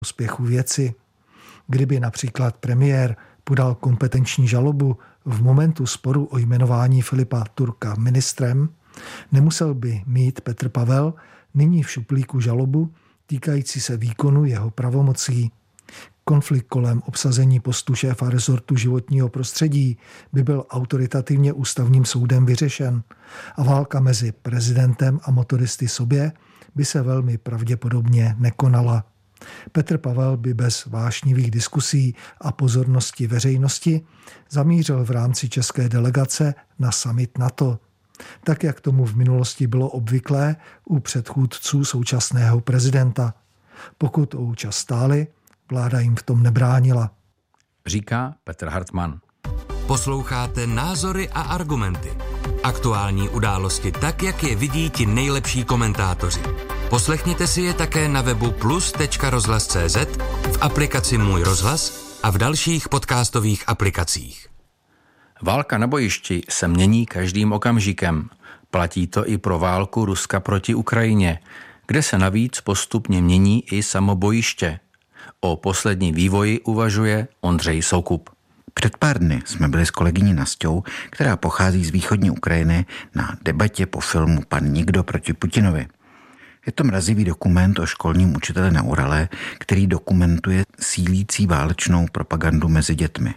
prospěchu věci. Kdyby například premiér podal kompetenční žalobu v momentu sporu o jmenování Filipa Turka ministrem, nemusel by mít Petr Pavel nyní v šuplíku žalobu týkající se výkonu jeho pravomocí. Konflikt kolem obsazení postu šéfa rezortu životního prostředí by byl autoritativně ústavním soudem vyřešen a válka mezi prezidentem a motoristy sobě by se velmi pravděpodobně nekonala. Petr Pavel by bez vášnivých diskusí a pozornosti veřejnosti zamířil v rámci české delegace na summit NATO, tak jak tomu v minulosti bylo obvyklé u předchůdců současného prezidenta. Pokud o účast stáli, vláda jim v tom nebránila. Říká Petr Hartmann. Posloucháte Názory a argumenty. Aktuální události tak, jak je vidí ti nejlepší komentátoři. Poslechněte si je také na webu plus.rozhlas.cz, v aplikaci Můj rozhlas a v dalších podcastových aplikacích. Válka na bojišti se mění každým okamžikem. Platí to i pro válku Ruska proti Ukrajině, kde se navíc postupně mění i samo bojiště. O poslední vývoji uvažuje Ondřej Soukup. Před pár dny jsme byli s kolegyní Nasťou, která pochází z východní Ukrajiny, na debatě po filmu Pan nikdo proti Putinovi. Je to mrazivý dokument o školním učiteli na Urale, který dokumentuje sílící válečnou propagandu mezi dětmi.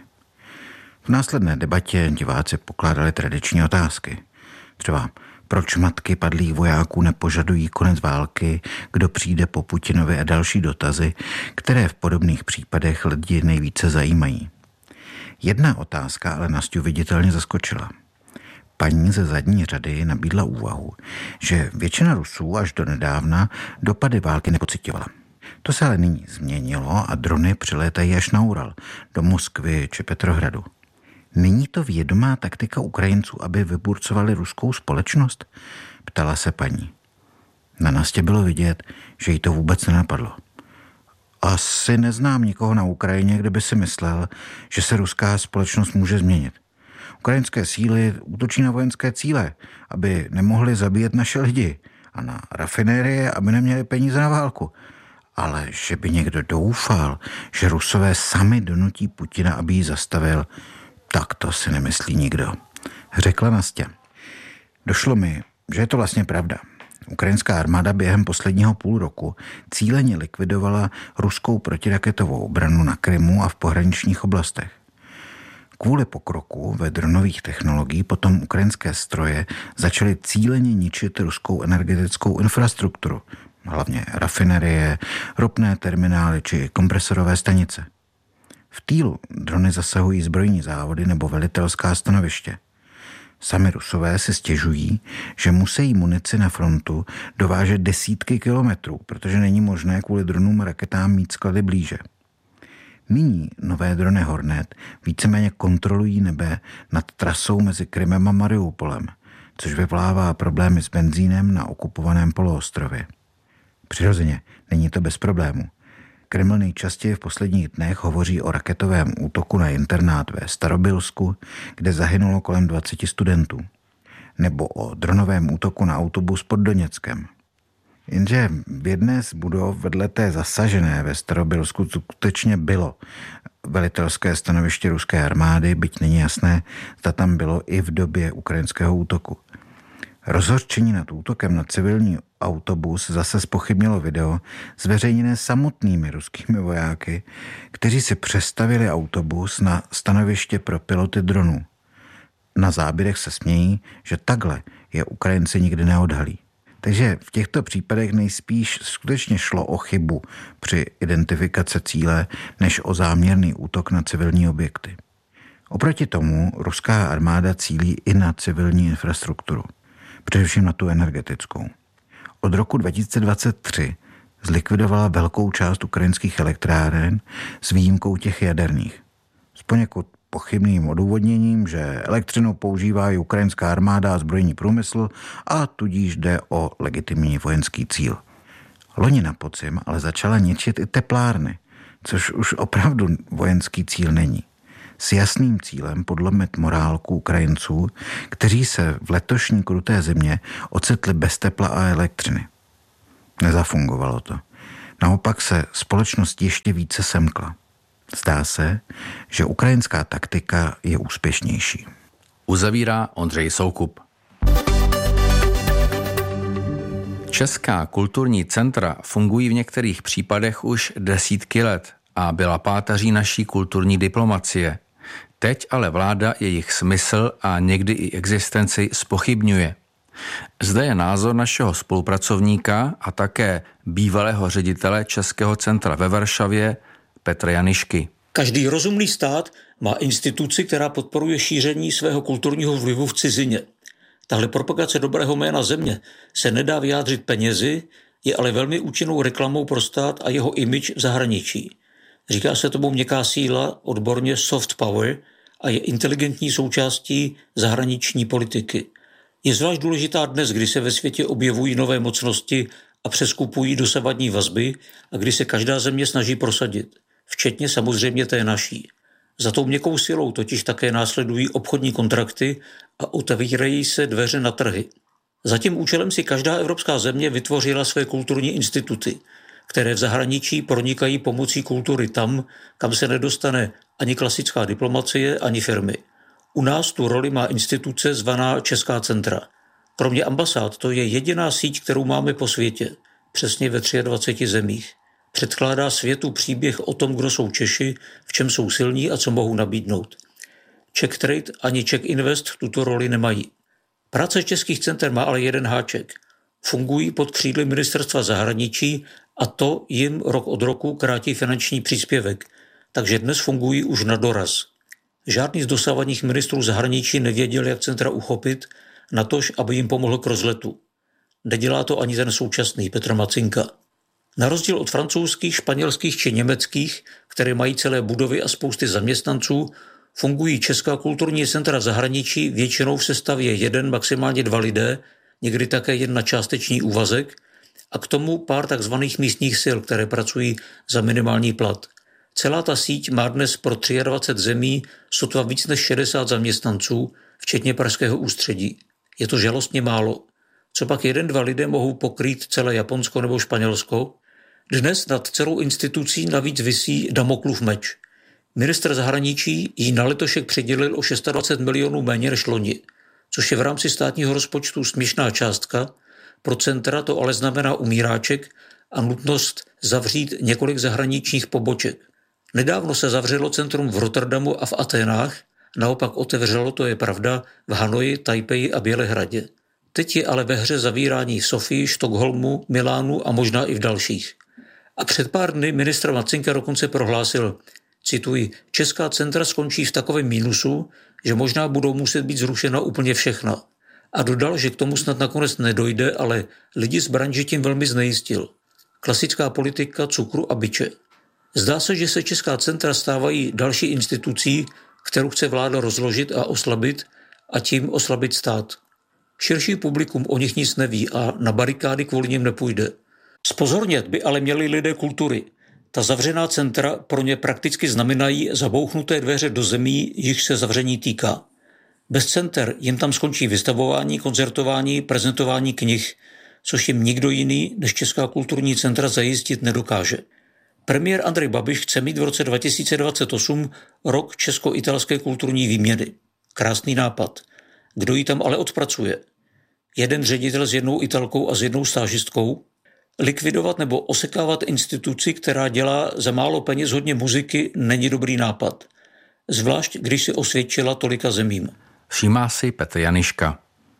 V následné debatě diváci pokládali tradiční otázky. Třeba, proč matky padlých vojáků nepožadují konec války, kdo přijde po Putinovi a další dotazy, které v podobných případech lidi nejvíce zajímají. Jedna otázka ale Nasťu viditelně zaskočila. Paní ze zadní řady nabídla úvahu, že většina Rusů až do nedávna dopady války nepocitovala. To se ale nyní změnilo a drony přilétají až na Ural, do Moskvy či Petrohradu. Není to vědomá taktika Ukrajinců, aby vyburcovali ruskou společnost? Ptala se paní. Na Nastě bylo vidět, že jí to vůbec nenapadlo. Asi neznám nikoho na Ukrajině, kde by si myslel, že se ruská společnost může změnit. Ukrajinské síly útočí na vojenské cíle, aby nemohli zabíjet naše lidi, a na rafinérie, aby neměli peníze na válku. Ale že by někdo doufal, že Rusové sami donutí Putina, aby ji zastavil, tak to si nemyslí nikdo, řekla Nastě. Došlo mi, že je to vlastně pravda. Ukrajinská armáda během posledního půl roku cíleně likvidovala ruskou protiraketovou obranu na Krymu a v pohraničních oblastech. Kvůli pokroku ve dronových technologií potom ukrajinské stroje začaly cíleně ničit ruskou energetickou infrastrukturu, hlavně rafinerie, ropné terminály či kompresorové stanice. V týlu drony zasahují zbrojní závody nebo velitelská stanoviště. Sami Rusové si stěžují, že musí munici na frontu dovážet desítky kilometrů, protože není možné kvůli dronům a raketám mít sklady blíže. Nyní nové drony Hornet víceméně kontrolují nebe nad trasou mezi Krymem a Mariupolem, což vyvolává problémy s benzínem na okupovaném poloostrově. Přirozeně není to bez problému. Kreml nejčastěji v posledních dnech hovoří o raketovém útoku na internát ve Starobilsku, kde zahynulo kolem 20 studentů, nebo o dronovém útoku na autobus pod Doněckem. Jenže v jedné z budov vedle té zasažené ve Starobilsku skutečně bylo velitelské stanoviště ruské armády, byť není jasné, zda tam bylo i v době ukrajinského útoku. Rozhořčení nad útokem na civilní autobus zase zpochybnilo video zveřejněné samotnými ruskými vojáky, kteří si přestavili autobus na stanoviště pro piloty dronů. Na záběrech se smějí, že takhle je Ukrajinci nikdy neodhalí. Takže v těchto případech nejspíš skutečně šlo o chybu při identifikaci cíle, než o záměrný útok na civilní objekty. Oproti tomu ruská armáda cílí i na civilní infrastrukturu, především na tu energetickou. Od roku 2023 zlikvidovala velkou část ukrajinských elektráren s výjimkou těch jaderných. S poněkud pochybným odůvodněním, že elektřinu používá i ukrajinská armáda a zbrojní průmysl a tudíž jde o legitimní vojenský cíl. Loni na podzim ale začala ničit i teplárny, což už opravdu vojenský cíl není. S jasným cílem podlomit morálku Ukrajinců, kteří se v letošní kruté zimě ocitli bez tepla a elektřiny. Nezafungovalo to. Naopak se společnost ještě více semkla. Zdá se, že ukrajinská taktika je úspěšnější. Uzavírá Ondřej Soukup. Česká kulturní centra fungují v některých případech už desítky let a byla páteří naší kulturní diplomacie. Teď ale vláda jejich smysl a někdy i existenci zpochybňuje. Zde je názor našeho spolupracovníka a také bývalého ředitele Českého centra ve Varšavě Petra Janišky. Každý rozumný stát má instituci, která podporuje šíření svého kulturního vlivu v cizině. Tahle propagace dobrého jména země se nedá vyjádřit penězi, je ale velmi účinnou reklamou pro stát a jeho image v zahraničí. Říká se tomu měkká síla, odborně soft power, a je inteligentní součástí zahraniční politiky. Je zvlášť důležitá dnes, kdy se ve světě objevují nové mocnosti a přeskupují dosavadní vazby a kdy se každá země snaží prosadit, včetně samozřejmě té naší. Za tou měkkou silou totiž také následují obchodní kontrakty a otevírají se dveře na trhy. Za tím účelem si každá evropská země vytvořila své kulturní instituty, které v zahraničí pronikají pomocí kultury tam, kam se nedostane ani klasická diplomacie, ani firmy. U nás tu roli má instituce zvaná Česká centra. Kromě ambasád to je jediná síť, kterou máme po světě, přesně ve 23 zemích. Předkládá světu příběh o tom, kdo jsou Češi, v čem jsou silní a co mohou nabídnout. Czech Trade ani Czech Invest tuto roli nemají. Práce českých center má ale jeden háček. Fungují pod křídly ministerstva zahraničí a to jim rok od roku krátí finanční příspěvek, takže dnes fungují už na doraz. Žádný z dosavadních ministrů zahraničí nevěděl, jak centra uchopit, natož, aby jim pomohl k rozletu. Nedělá to ani ten současný Petr Macinka. Na rozdíl od francouzských, španělských či německých, které mají celé budovy a spousty zaměstnanců, fungují česká kulturní centra v zahraničí většinou v sestavě 1, maximálně 2 lidé, někdy také jen na částečný úvazek, a k tomu pár takzvaných místních sil, které pracují za minimální plat. Celá ta síť má dnes pro 23 zemí sotva víc než 60 zaměstnanců, včetně pražského ústředí. Je to žalostně málo. Co pak 1-2 lidé mohou pokrýt celé Japonsko nebo Španělsko? Dnes nad celou institucí navíc visí Damoklův meč. Ministr zahraničí jí na letošek přidělil o 26 milionů méně než loni, což je v rámci státního rozpočtu směšná částka. Pro centra to ale znamená umíráček a nutnost zavřít několik zahraničních poboček. Nedávno se zavřelo centrum v Rotterdamu a v Aténách, naopak otevřelo, to je pravda, v Hanoji, Tajpeji a Bělehradě. Teď je ale ve hře zavírání v Sofii, Stockholmu, Milánu a možná i v dalších. A před pár dny ministr Macinka dokonce prohlásil, cituji, Česká centra skončí v takovém mínusu, že možná budou muset být zrušena úplně všechna. A dodal, že k tomu snad nakonec nedojde, ale lidi z branže tím velmi znejistil. Klasická politika cukru a biče. Zdá se, že se Česká centra stávají další institucí, kterou chce vláda rozložit a oslabit, a tím oslabit stát. Širší publikum o nich nic neví a na barikády kvůli nim nepůjde. Zpozornět by ale měli lidé kultury. Ta zavřená centra pro ně prakticky znamenají zabouchnuté dveře do zemí, jichž se zavření týká. Bez center jim tam skončí vystavování, koncertování, prezentování knih, což jim nikdo jiný než Česká kulturní centra zajistit nedokáže. Premiér Andrej Babiš chce mít v roce 2028 rok česko-italské kulturní výměny. Krásný nápad. Kdo ji tam ale odpracuje? Jeden ředitel s 1 Italkou a s 1 stážistkou? Likvidovat nebo osekávat instituci, která dělá za málo peněz hodně muziky, není dobrý nápad. Zvlášť, když si osvědčila tolika zemím. Všímá si Petr Janiška.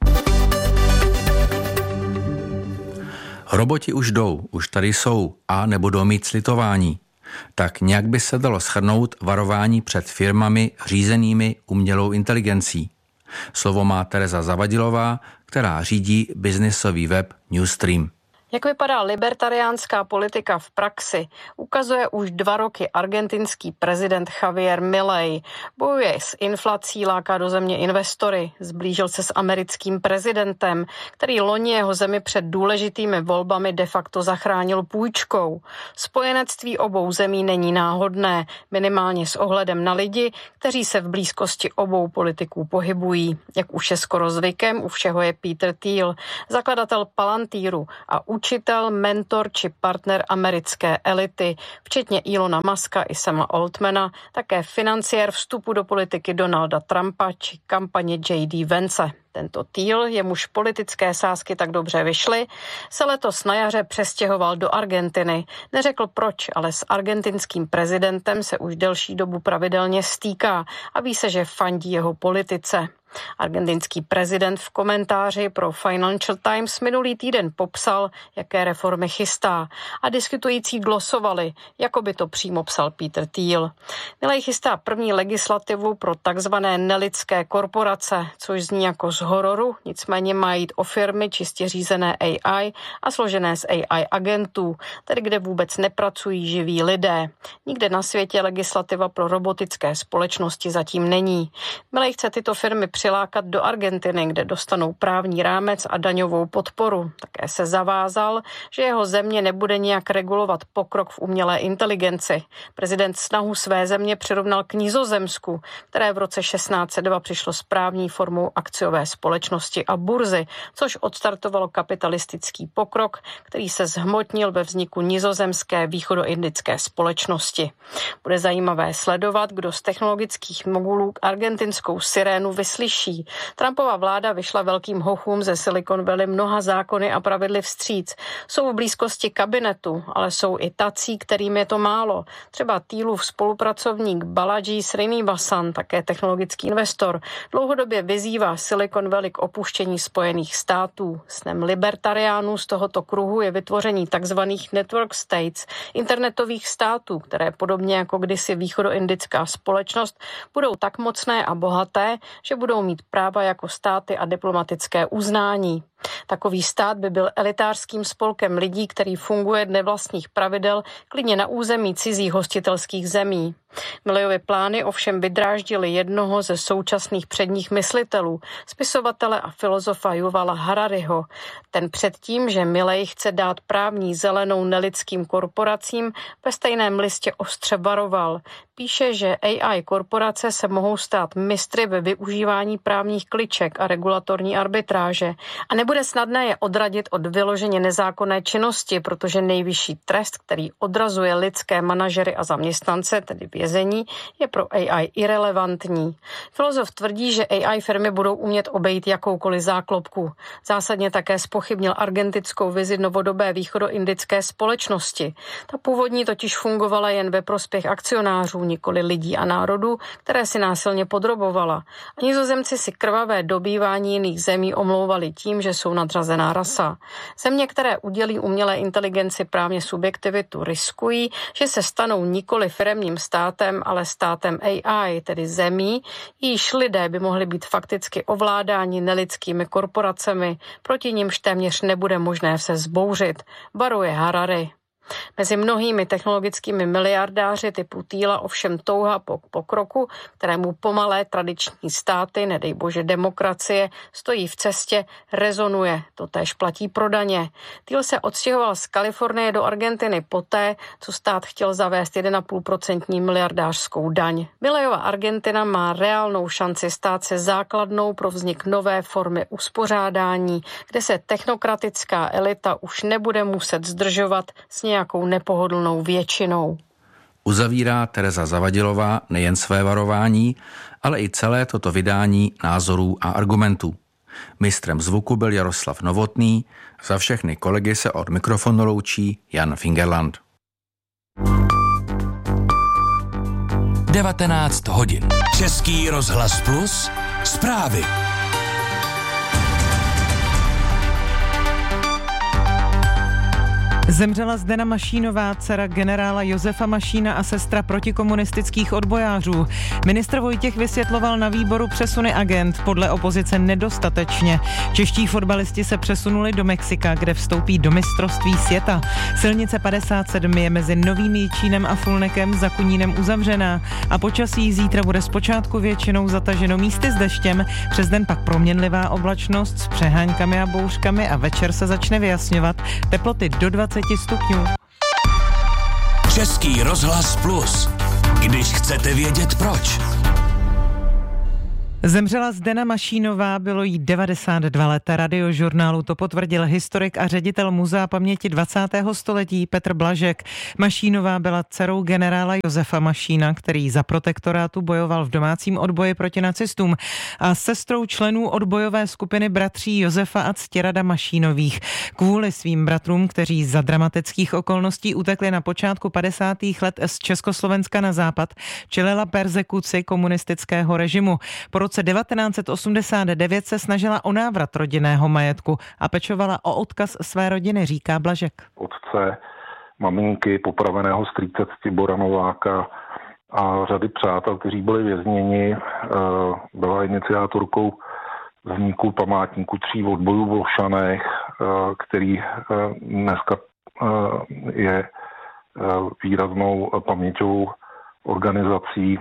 Roboti už jdou, už tady jsou a nebudou mít slitování. Tak nějak by se dalo shrnout varování před firmami řízenými umělou inteligencí. Slovo má Tereza Zavadilová, která řídí biznisový web Newstream. Jak vypadá libertariánská politika v praxi, ukazuje už 2 roky argentinský prezident Javier Milei. Bojuje s inflací, láká do země investory, zblížil se s americkým prezidentem, který loni jeho zemi před důležitými volbami de facto zachránil půjčkou. Spojenectví obou zemí není náhodné, minimálně s ohledem na lidi, kteří se v blízkosti obou politiků pohybují. Jak už je skoro zvykem, u všeho je Peter Thiel, zakladatel Palantíru a učitel, mentor či partner americké elity, včetně Elona Muska i Sama Altmana, také financiér vstupu do politiky Donalda Trumpa či kampaně J.D. Vance. Tento Thiel, jemuž politické sázky tak dobře vyšly, se letos na jaře přestěhoval do Argentiny. Neřekl proč, ale s argentinským prezidentem se už delší dobu pravidelně stýká a ví se, že fandí jeho politice. Argentinský prezident v komentáři pro Financial Times minulý týden popsal, jaké reformy chystá a diskutující glosovali, jako by to přímo psal Peter Thiel. Milej chystá první legislativu pro takzvané nelidské korporace, což zní jako z hororu, nicméně má jít o firmy čistě řízené AI a složené z AI agentů, tedy kde vůbec nepracují živí lidé. Nikde na světě legislativa pro robotické společnosti zatím není. Milej chce tyto firmy přilákat do Argentiny, kde dostanou právní rámec a daňovou podporu. Také se zavázal, že jeho země nebude nijak regulovat pokrok v umělé inteligenci. Prezident snahu své země přirovnal k Nizozemsku, které v roce 1602 přišlo s právní formou akciové společnosti a burzy, což odstartovalo kapitalistický pokrok, který se zhmotnil ve vzniku nizozemské východoindické společnosti. Bude zajímavé sledovat, kdo z technologických mogulů argentinskou sirénu vyslyší. Trumpova vláda vyšla velkým hochům ze Silicon Valley mnoha zákony a pravidly vstříc. Jsou v blízkosti kabinetu, ale jsou i tací, kterým je to málo. Třeba Thielův spolupracovník Balaji Srinivasan, také technologický investor, dlouhodobě vyzývá Silicon Valley k opuštění Spojených států. Snem libertariánů z tohoto kruhu je vytvoření takzvaných network states, internetových států, které podobně jako kdysi východoindická společnost budou tak mocné a bohaté, že budou mít práva jako státy a diplomatické uznání. Takový stát by byl elitářským spolkem lidí, který funguje dle vlastních pravidel klidně na území cizích hostitelských zemí. Milleyovy plány ovšem vydráždily jednoho ze současných předních myslitelů, spisovatele a filozofa Yuvala Harariho. Ten předtím, že Milley chce dát právní zelenou nelidským korporacím, ve stejném listě ostře varoval. Píše, že AI korporace se mohou stát mistry ve využívání právních kliček a regulatorní arbitráže a nebude snadné je odradit od vyloženě nezákonné činnosti, protože nejvyšší trest, který odrazuje lidské manažery a zaměstnance, tedy vězení, je pro AI irelevantní. Filozof tvrdí, že AI firmy budou umět obejít jakoukoliv záklopku. Zásadně také zpochybnil argentinskou vizi novodobé východoindické společnosti. Ta původní totiž fungovala jen ve prospěch akcionářů, nikoli lidí a národů, které si násilně podrobovala. A Nizozemci si krvavé dobývání jiných zemí omlouvali tím, že jsou nadřazená rasa. Země, které udělí umělé inteligenci právně subjektivitu, riskují, že se stanou nikoli firemním státem, ale státem AI, tedy zemí, již lidé by mohli být fakticky ovládáni nelidskými korporacemi, proti nimž téměř nebude možné se vzbouřit, varuje Harari. Mezi mnohými technologickými miliardáři typu Thiela ovšem touha po pokroku, kterému pomalé tradiční státy, nedej bože demokracie, stojí v cestě, rezonuje. To též platí pro daně. Thiel se odstěhoval z Kalifornie do Argentiny poté, co stát chtěl zavést 1,5% miliardářskou daň. Milleyova Argentina má reálnou šanci stát se základnou pro vznik nové formy uspořádání, kde se technokratická elita už nebude muset zdržovat s nějakou nepohodlnou většinou. Uzavírá Tereza Zavadilová nejen své varování, ale i celé toto vydání názorů a argumentů. Mistrem zvuku byl Jaroslav Novotný, za všechny kolegy se od mikrofonu loučí Jan Fingerland. 19 hodin. Český rozhlas Plus, zprávy. Zemřela Zdena Mašínová, dcera generála Josefa Mašína a sestra protikomunistických odbojářů. Ministr Vojtěch vysvětloval na výboru přesuny agent, podle opozice nedostatečně. Čeští fotbalisti se přesunuli do Mexika, kde vstoupí do mistrovství světa. Silnice 57 je mezi Novým Jičínem a Fulnekem za Kunínem uzavřená a počasí zítra bude zpočátku většinou zataženo místy s deštěm, přes den pak proměnlivá oblačnost s přeháňkami a bouřkami a večer se začne vyjasňovat, teploty do 20 stupňů. Český rozhlas Plus. Když chcete vědět proč. Zemřela Zdena Mašínová, bylo jí 92 let. Radiožurnálu to potvrdil historik a ředitel Muzea paměti 20. století Petr Blažek. Mašínová byla dcerou generála Josefa Mašína, který za protektorátu bojoval v domácím odboji proti nacistům, a sestrou členů odbojové skupiny bratří Josefa a Ctirada Mašínových. Kvůli svým bratrům, kteří za dramatických okolností utekli na počátku 50. let z Československa na západ, čelila perzekuci komunistického režimu. Po roce 1989 se snažila o návrat rodinného majetku a pečovala o odkaz své rodiny, říká Blažek. Otce, maminky, popraveného strýce Tibora Nováka a řady přátel, kteří byli vězněni, byla iniciátorkou vzniku památníku 3 odbojů v Olšanech, který dneska je výraznou paměťovou organizací.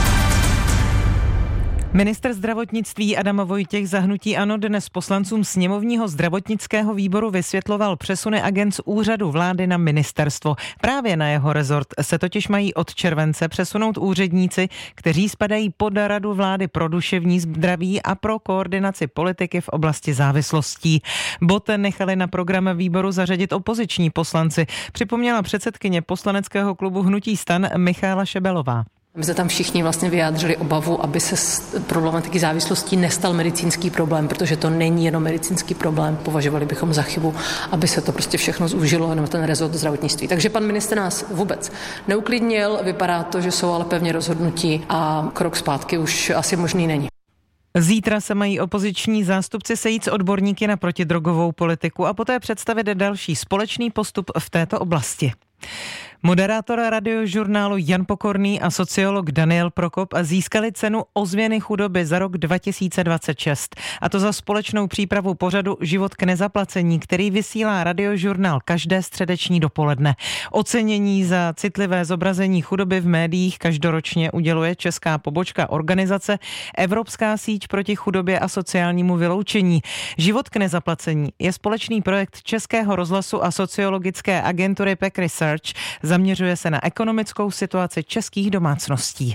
Ministr zdravotnictví Adam Vojtěch za hnutí ANO dnes poslancům sněmovního zdravotnického výboru vysvětloval přesuny agend z úřadu vlády na ministerstvo. Právě na jeho rezort se totiž mají od července přesunout úředníci, kteří spadají pod Radu vlády pro duševní zdraví a pro koordinaci politiky v oblasti závislostí. Bod nechali na program výboru zařadit opoziční poslanci, připomněla předsedkyně poslaneckého klubu hnutí STAN Michaela Šebelová. My jsme tam všichni vlastně vyjádřili obavu, aby se z problematiky závislostí nestal medicínský problém, protože to není jenom medicínský problém. Považovali bychom za chybu, aby se to prostě všechno zúžilo na ten rezort zdravotnictví. Takže pan ministr nás vůbec neuklidnil, vypadá to, že jsou ale pevně rozhodnutí a krok zpátky už asi možný není. Zítra se mají opoziční zástupci sejít s odborníky na protidrogovou politiku a poté představit další společný postup v této oblasti. Moderátor Radiožurnálu Jan Pokorný a sociolog Daniel Prokop získali cenu ozvěny chudoby za rok 2026. A to za společnou přípravu pořadu Život k nezaplacení, který vysílá Radiožurnál každé středeční dopoledne. Ocenění za citlivé zobrazení chudoby v médiích každoročně uděluje česká pobočka organizace Evropská síť proti chudobě a sociálnímu vyloučení. Život k nezaplacení je společný projekt Českého rozhlasu a sociologické agentury PEC Research. Zaměřuje se na ekonomickou situaci českých domácností.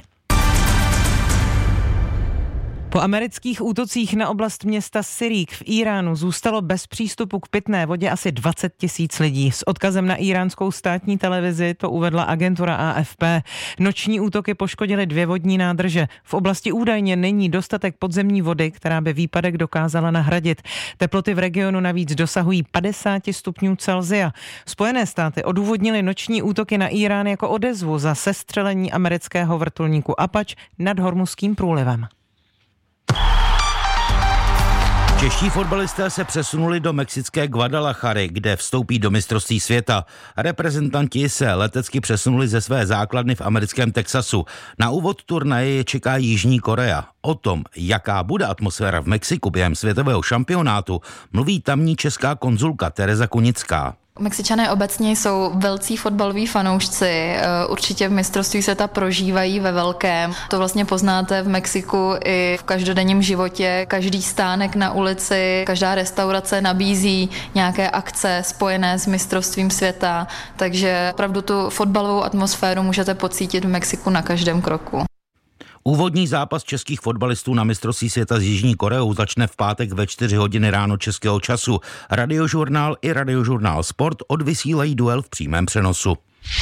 Po amerických útocích na oblast města Sirík v Iránu zůstalo bez přístupu k pitné vodě asi 20 000 lidí. S odkazem na iránskou státní televizi to uvedla agentura AFP. Noční útoky poškodily 2 vodní nádrže. V oblasti údajně není dostatek podzemní vody, která by výpadek dokázala nahradit. Teploty v regionu navíc dosahují 50 stupňů Celsia. Spojené státy odůvodnily noční útoky na Irán jako odezvu za sestřelení amerického vrtulníku Apache nad Hormuzským průlivem. Čeští fotbalisté se přesunuli do mexické Guadalajary, kde vstoupí do mistrovství světa. Reprezentanti se letecky přesunuli ze své základny v americkém Texasu. Na úvod turnaje je čeká Jižní Korea. O tom, jaká bude atmosféra v Mexiku během světového šampionátu, mluví tamní česká konzulka Tereza Kunická. Mexičané obecně jsou velcí fotbaloví fanoušci, určitě v mistrovství světa prožívají ve velkém. To vlastně poznáte v Mexiku i v každodenním životě. Každý stánek na ulici, každá restaurace nabízí nějaké akce spojené s mistrovstvím světa, takže opravdu tu fotbalovou atmosféru můžete pocítit v Mexiku na každém kroku. Úvodní zápas českých fotbalistů na mistrovství světa s Jižní Koreou začne v pátek ve 4 hodiny ráno českého času. Radiožurnál i Radiožurnál Sport odvysílají duel v přímém přenosu.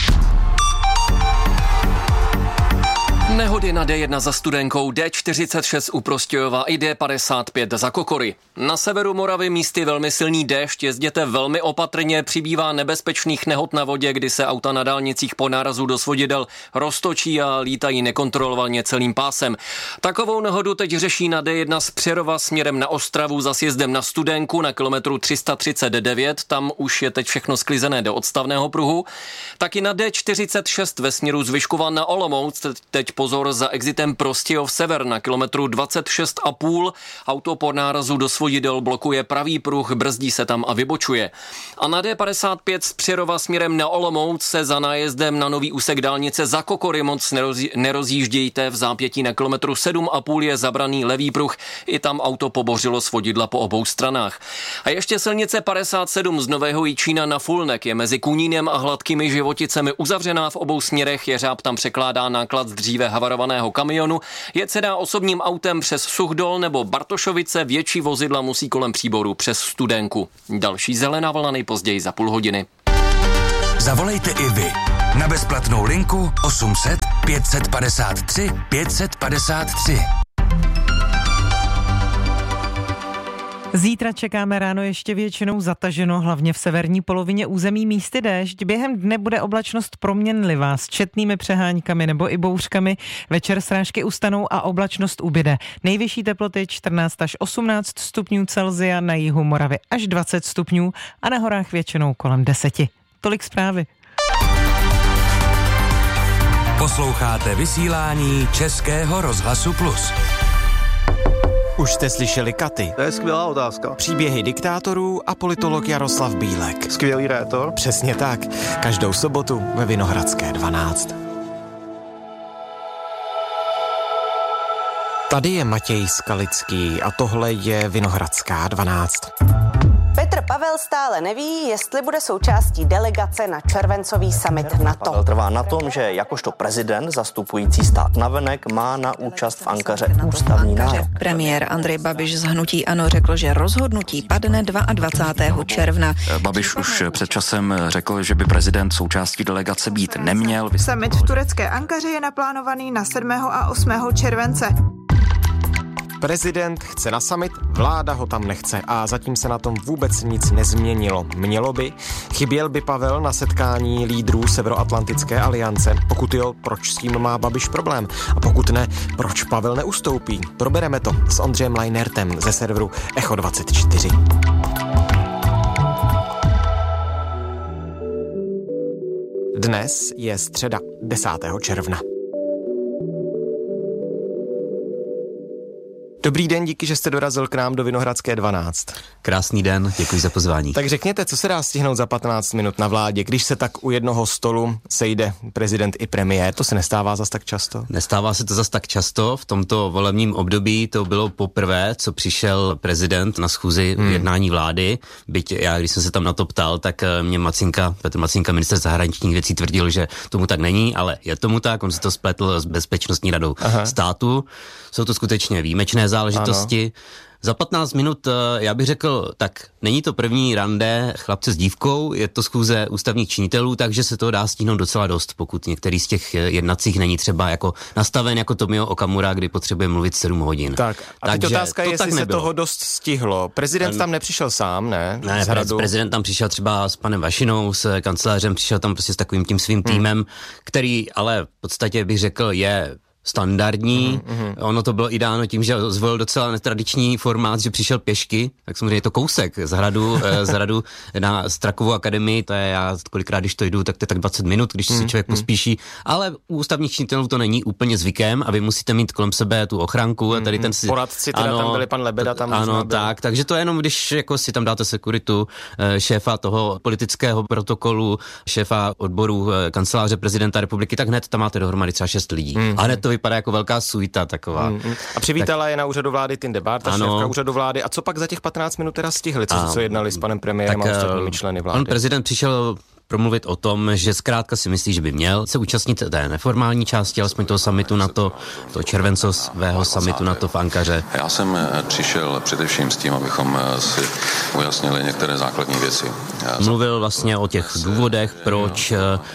Nehody na D1 za Studenkou, D46 u Prostějova i D55 za Kokory. Na severu Moravy místy velmi silný déšť, jezděte velmi opatrně, přibývá nebezpečných nehod na vodě, kdy se auta na dálnicích po nárazu do svodidel roztočí a lítají nekontrolovaně celým pásem. Takovou nehodu teď řeší na D1 z Přerova směrem na Ostravu za sjezdem na Studenku na kilometru 339, tam už je teď všechno sklizené do odstavného pruhu. Taky na D46 ve směru z Vyškova na Olomouc, teď pozor za exitem Prostějov sever na kilometru 26,5. Auto po nárazu do svodidel blokuje pravý pruh, brzdí se tam a vybočuje. A na D55 z Přerova směrem na Olomouc se za nájezdem na nový úsek dálnice za Kokory moc nerozjíždějte, v zápětí na kilometru 7,5 je zabraný levý pruh, i tam auto pobořilo svodidla po obou stranách. A ještě silnice 57 z Nového Jičína na Fulnek je mezi Kunínem a Hladkými Životicemi uzavřená v obou směrech, jeřáb tam překládá náklad z dříve havarovaného kamionu, jet se dá osobním autem přes Suchdol nebo Bartošovice, větší vozidla musí kolem Příboru přes Studenku. Další zelená vlna nejpozději za půl hodiny. Zavolejte i vy na bezplatnou linku 800 553 553. Zítra čekáme ráno ještě většinou zataženo, hlavně v severní polovině území místy déšť. Během dne bude oblačnost proměnlivá s četnými přeháňkami nebo i bouřkami. Večer srážky ustanou a oblačnost ubyde. Nejvyšší teploty 14 až 18 stupňů Celsia, na jihu Moravy až 20 stupňů a na horách většinou kolem 10. Tolik zprávy. Posloucháte vysílání Českého rozhlasu Plus. Už jste slyšeli Katy? To je skvělá otázka. Příběhy diktátorů a politolog Jaroslav Bílek. Skvělý rétor. Přesně tak. Každou sobotu ve Vinohradské 12. Tady je Matěj Skalický a tohle je Vinohradská 12. Petr Pavel stále neví, jestli bude součástí delegace na červencový summit NATO. Pavel trvá na tom, že jakožto prezident zastupující stát navenek má na účast v Ankaře ústavní nárok. Premiér Andrej Babiš z hnutí ANO řekl, že rozhodnutí padne 22. června. Babiš už před časem řekl, že by prezident součástí delegace být neměl. Summit v turecké Ankaře je naplánovaný na 7. a 8. července. Prezident chce na summit, vláda ho tam nechce a zatím se na tom vůbec nic nezměnilo. Mělo by. Chyběl by Pavel na setkání lídrů Severoatlantické aliance. Pokud jo, proč s tím má Babiš problém? A pokud ne, proč Pavel neustoupí? Probereme to s Ondřejem Lajnertem ze serveru Echo 24. Dnes je středa 10. června. Dobrý den, díky, že jste dorazil k nám do Vinohradské 12. Krásný den, děkuji za pozvání. Tak řekněte, co se dá stihnout za 15 minut na vládě, když se tak u jednoho stolu sejde prezident i premiér? To se nestává zas tak často? Nestává se to zas tak často. V tomto volebním období to bylo poprvé, co přišel prezident na schůzi jednání vlády. Byť já, když jsem se tam na to ptal, tak mě Petr Macinka, ministr zahraničních věcí, tvrdil, že tomu tak není, ale je tomu tak. On si to spletl s Bezpečnostní radou státu. Jsou to skutečně výjimečné záležitosti. Ano. Za 15 minut, já bych řekl, tak není to první rande chlapce s dívkou, je to schůze ústavních činitelů, takže se to dá stihnout docela dost, pokud některý z těch jednacích není třeba jako nastaven jako Tomio Okamura, kdy potřebuje mluvit 7 hodin. Tak, a teď otázka je, jestli se toho dost stihlo. Prezident tam nepřišel sám, ne? Ne, prezident tam přišel třeba s panem Vašinou, s kancelářem, přišel tam prostě s takovým tím svým týmem, který ale v podstatě bych řekl je standardní. Ono to bylo i dáno tím, že zvolil docela netradiční formát, že přišel pěšky, tak samozřejmě je to kousek z hradu na Strakovou akademii, to je já kolikrát, když to jdu, tak to je tak 20 minut, když si člověk pospíší, ale u ústavních činitelů to není úplně zvykem a vy musíte mít kolem sebe tu ochranku a tady ten si... Poradci, teda tam byli pan Lebeda, tam ano, tak, takže to je jenom, když jako si tam dáte sekuritu, šéfa toho politického protokolu, šéfa odboru kanceláře prezidenta republiky, tak hned tam máte dohromady třeba 6 lidí. A hned to vypadá jako velká suita taková. A přivítala je na úřadu vlády Tinde Bárta, šéfka úřadu vlády. A co pak za těch 15 minut teda stihli? Co jednali s panem premiérem a ostatními členy vlády? Pan prezident přišel promluvit o tom, že zkrátka si myslí, že by měl se účastnit té neformální části, alespoň toho summitu NATO, toho červencového summitu NATO v Ankaře. Já jsem přišel především s tím, abychom si ujasnili některé základní věci. Mluvil vlastně o těch důvodech, proč,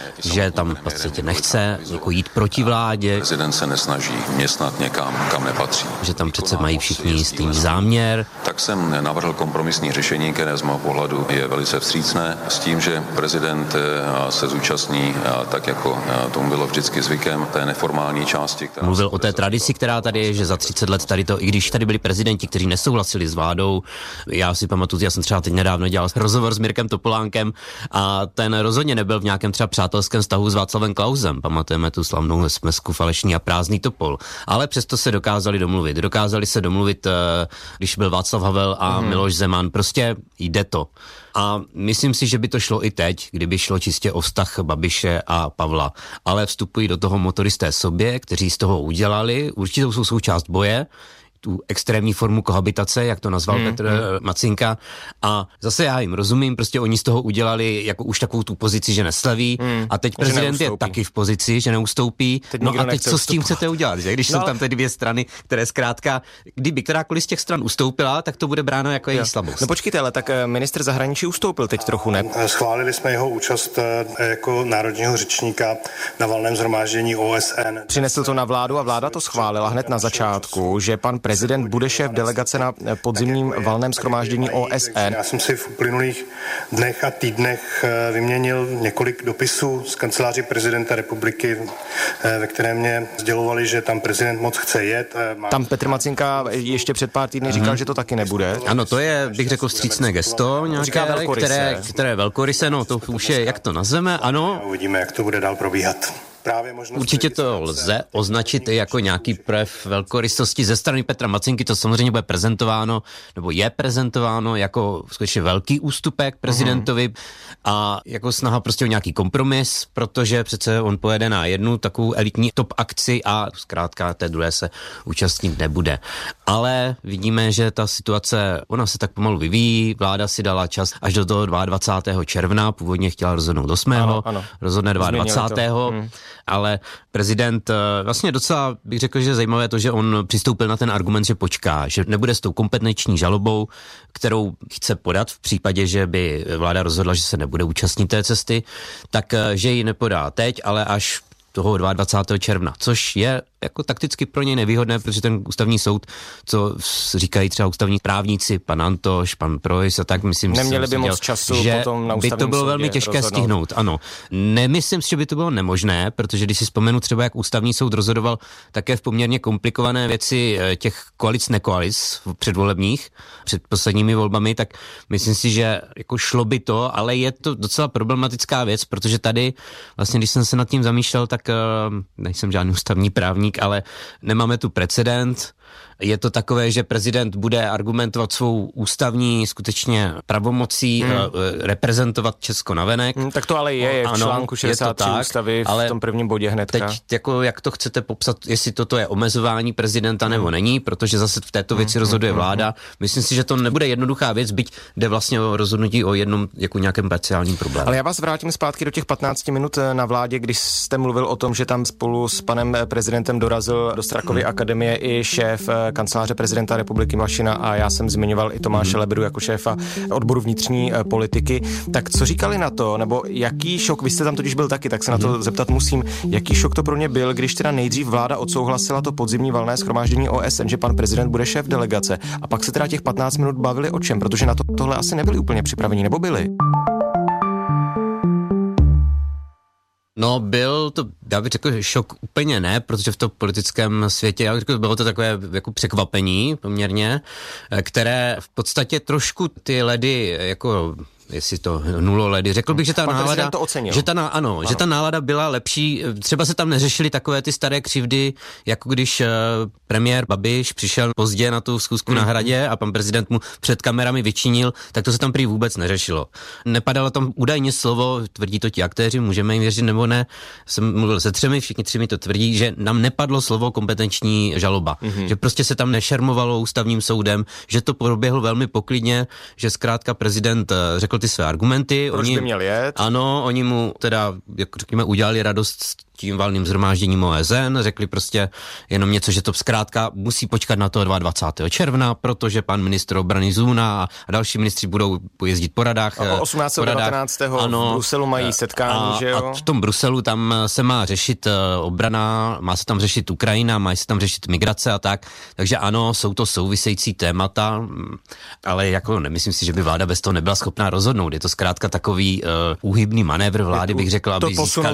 že tam v podstatě nechce jako jít proti vládě. Prezident se nesnaží městnat někam, kam nepatří. Že tam přece mají všichni stejný záměr. Tak jsem navrhl kompromisní řešení, které z mého pohledu je velice vstřícné, s tím, že prezident se zúčastní, tak jako tomu bylo vždycky zvykem, té neformální části. Mluvil o té tradici, která tady je, že za 30 let tady to, i když tady byli prezidenti, kteří nesouhlasili s vládou, já si pamatuju, já jsem třeba teď nedávno dělal rozhovor s Mirkem Topolánkem a ten rozhodně nebyl v nějakém třeba přátelském vztahu s Václavem Klausem. Pamatujeme tu slavnou smesku Falešný a prázdný topol. Ale přesto se dokázali domluvit. Dokázali se domluvit, když byl Václav Havel a Miloš Zeman. Prostě jde to. A myslím si, že by to šlo i teď, kdyby šlo čistě o vztah Babiše a Pavla. Ale vstupují do toho motoristé sobě, kteří z toho udělali určitou součást boje. tu extrémní formu kohabitace, jak to nazval Petr Macinka. A zase já jim rozumím, prostě oni z toho udělali jako už takovou tu pozici, že neslaví a teď prezident je taky v pozici, že neustoupí. No a teď co s tím chcete udělat, že? Když jsou tam ty dvě strany, které zkrátka, kdyby kterákoliv z těch stran ustoupila, tak to bude bráno jako její slabost. No počkejte, ale tak ministr zahraničí ustoupil teď trochu, ne? Schválili jsme jeho účast jako národního řečníka na valném shromáždění OSN. Přinesl to na vládu a vláda to schválila hned na začátku, že pan prezident bude šéf delegace na podzimním valném shromáždění OSN. Já jsem si v uplynulých dnech a týdnech vyměnil několik dopisů z kanceláří prezidenta republiky, ve které mě sdělovali, že tam prezident moc chce jet. Tam Petr Macinka ještě před pár týdny říkal, že to taky nebude. Ano, to je, bych řekl, vstřícné gesto, nějaké, které velkoryse, no to už je, jak to nazveme, ano. Uvidíme, jak to bude dál probíhat. Určitě to lze označit i jako nějaký projev velkorysosti ze strany Petra Macinky, to samozřejmě bude prezentováno, nebo je prezentováno jako skutečně velký ústupek prezidentovi a jako snaha prostě o nějaký kompromis, protože přece on pojede na jednu takovou elitní top akci a zkrátka té druhé se účastnit nebude. Ale vidíme, že ta situace, ona se tak pomalu vyvíjí, vláda si dala čas až do toho 22. června, původně chtěla rozhodnout 8. Ano. Rozhodne 22. Ale prezident vlastně docela bych řekl, že zajímavé to, že on přistoupil na ten argument, že počká, že nebude s tou kompetenční žalobou, kterou chce podat v případě, že by vláda rozhodla, že se nebude účastnit té cesty, tak že ji nepodá teď, ale až toho 22. června, což je jako takticky pro něj nevýhodné, protože ten ústavní soud, co říkají třeba ústavní právníci, pan Antoš, pan Projs a tak, myslím, neměli by moc času že potom na by to bylo velmi těžké stihnout, ano. Nemyslím si, že by to bylo nemožné, protože když si vzpomenu třeba, jak ústavní soud rozhodoval také v poměrně komplikované věci těch koalic předvolebních, před posledními volbami, tak myslím si, že jako šlo by to, ale je to docela problematická věc, protože tady vlastně, když jsem se nad tím zamýšlel, tak nejsem žádný ústavní právník, ale nemáme tu precedent. Je to takové, že prezident bude argumentovat svou ústavní skutečně pravomocí reprezentovat Česko navenek. Tak to ale je v článku 63 ústavy v tom prvním bodě hnedka. Teď jako jak to chcete popsat, jestli toto je omezování prezidenta nebo není, protože zase v této věci rozhoduje vláda. Myslím si, že to nebude jednoduchá věc, byť jde vlastně o rozhodnutí o jednom jako nějakém parciálním problému. Ale já vás vrátím zpátky do těch 15 minut na vládě, když jste mluvil o tom, že tam spolu s panem prezidentem dorazil do Strakovy akademie i šéf kanceláře prezidenta republiky Mašina a já jsem zmiňoval i Tomáše Lebedu jako šéfa odboru vnitřní politiky. Tak co říkali na to, nebo jaký šok, vy jste tam totiž byl taky, tak se na to zeptat musím, jaký šok to pro ně byl, když teda nejdřív vláda odsouhlasila to podzimní valné shromáždění OSN, že pan prezident bude šéf delegace a pak se teda těch 15 minut bavili o čem, protože na tohle asi nebyli úplně připraveni, nebo byli? No byl to, já bych řekl, šok úplně ne, protože v tom politickém světě, já bych řekl, bylo to takové jako překvapení poměrně, které v podstatě trošku ty ledy jako jestli to hnulo ledy. Řekl bych, že ta nálada, že ta nálada byla lepší. Třeba se tam neřešily takové ty staré křivdy, jako když premiér Babiš přišel pozdě na tu schůzku na Hradě a pan prezident mu před kamerami vyčinil, tak to se tam prý vůbec neřešilo. Nepadalo tam údajně slovo, tvrdí to ti aktéři, můžeme jim věřit nebo ne. Jsem mluvil se třemi, všichni tři mi to tvrdí, že nám nepadlo slovo kompetenční žaloba. Že prostě se tam nešermovalo ústavním soudem, že to proběhlo velmi poklidně, že zkrátka prezident řekl ty své argumenty. Proč by měl jet? Ano, oni mu teda, jak řekněme, udělali radost tím valným shromážděním OSN, řekli prostě jenom něco, že to zkrátka musí počkat na toho 22. června, protože pan ministr obrany Zuna a další ministři budou jezdit po radách. A 18. 19. v Bruselu mají setkání, že jo? A v tom Bruselu tam se má řešit obrana, má se tam řešit Ukrajina, má se tam řešit migrace a tak, takže ano, jsou to související témata, ale jako nemyslím si, že by vláda bez toho nebyla schopná rozhodnout. Je to zkrátka takový úhybný manévr vlády, bych řekl, aby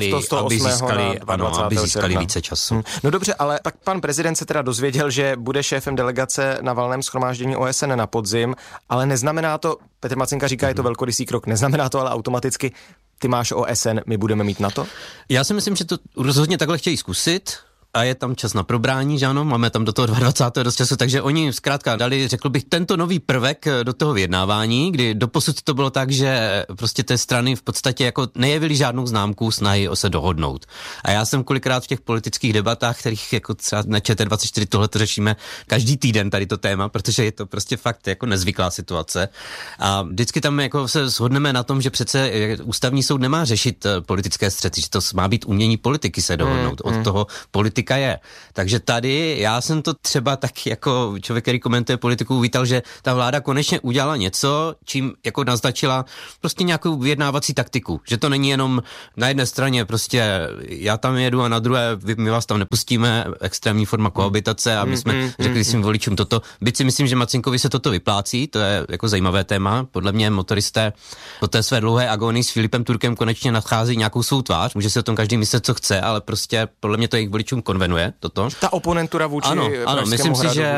získali více času. No dobře, ale tak pan prezident se teda dozvěděl, že bude šéfem delegace na valném shromáždění OSN na podzim, ale neznamená to, Petr Macinka říká, je to velkorysý krok, neznamená to ale automaticky, ty máš OSN, my budeme mít NATO? Já si myslím, že to rozhodně takhle chtějí zkusit. a je tam čas na probrání, že ano, máme tam do toho 22. dost času, takže oni zkrátka dali, řekl bych, tento nový prvek do toho vyjednávání, kdy doposud to bylo tak, že prostě té strany v podstatě jako nejevily žádnou známku snahy o se dohodnout. A já jsem kolikrát v těch politických debatách, kterých jako třeba na ČT24 tohle to řešíme každý týden tady to téma, protože je to prostě fakt jako nezvyklá situace. A vždycky tam jako se shodneme na tom, že přece ústavní soud nemá řešit politické střety, že to má být umění politiky se dohodnout. Od toho politika je. Takže tady já jsem to třeba taky jako člověk, který komentuje politiku, uvítal, že ta vláda konečně udělala něco, čím jako naznačila prostě nějakou vyjednávací taktiku. Že to není jenom na jedné straně prostě já tam jedu a na druhé my vás tam nepustíme, extrémní forma kohabitace a my jsme řekli svým voličům toto. Byť si myslím, že Macinkovi se toto vyplácí, to je jako zajímavé téma. Podle mě motoristé po té své dlouhé agonii s Filipem Turkem konečně nadchází nějakou svou tvář. Může si o tom každý myslet, co chce, ale prostě podle mě to jejich voličům konvenuje toto. Ta oponentura vůči ano, myslím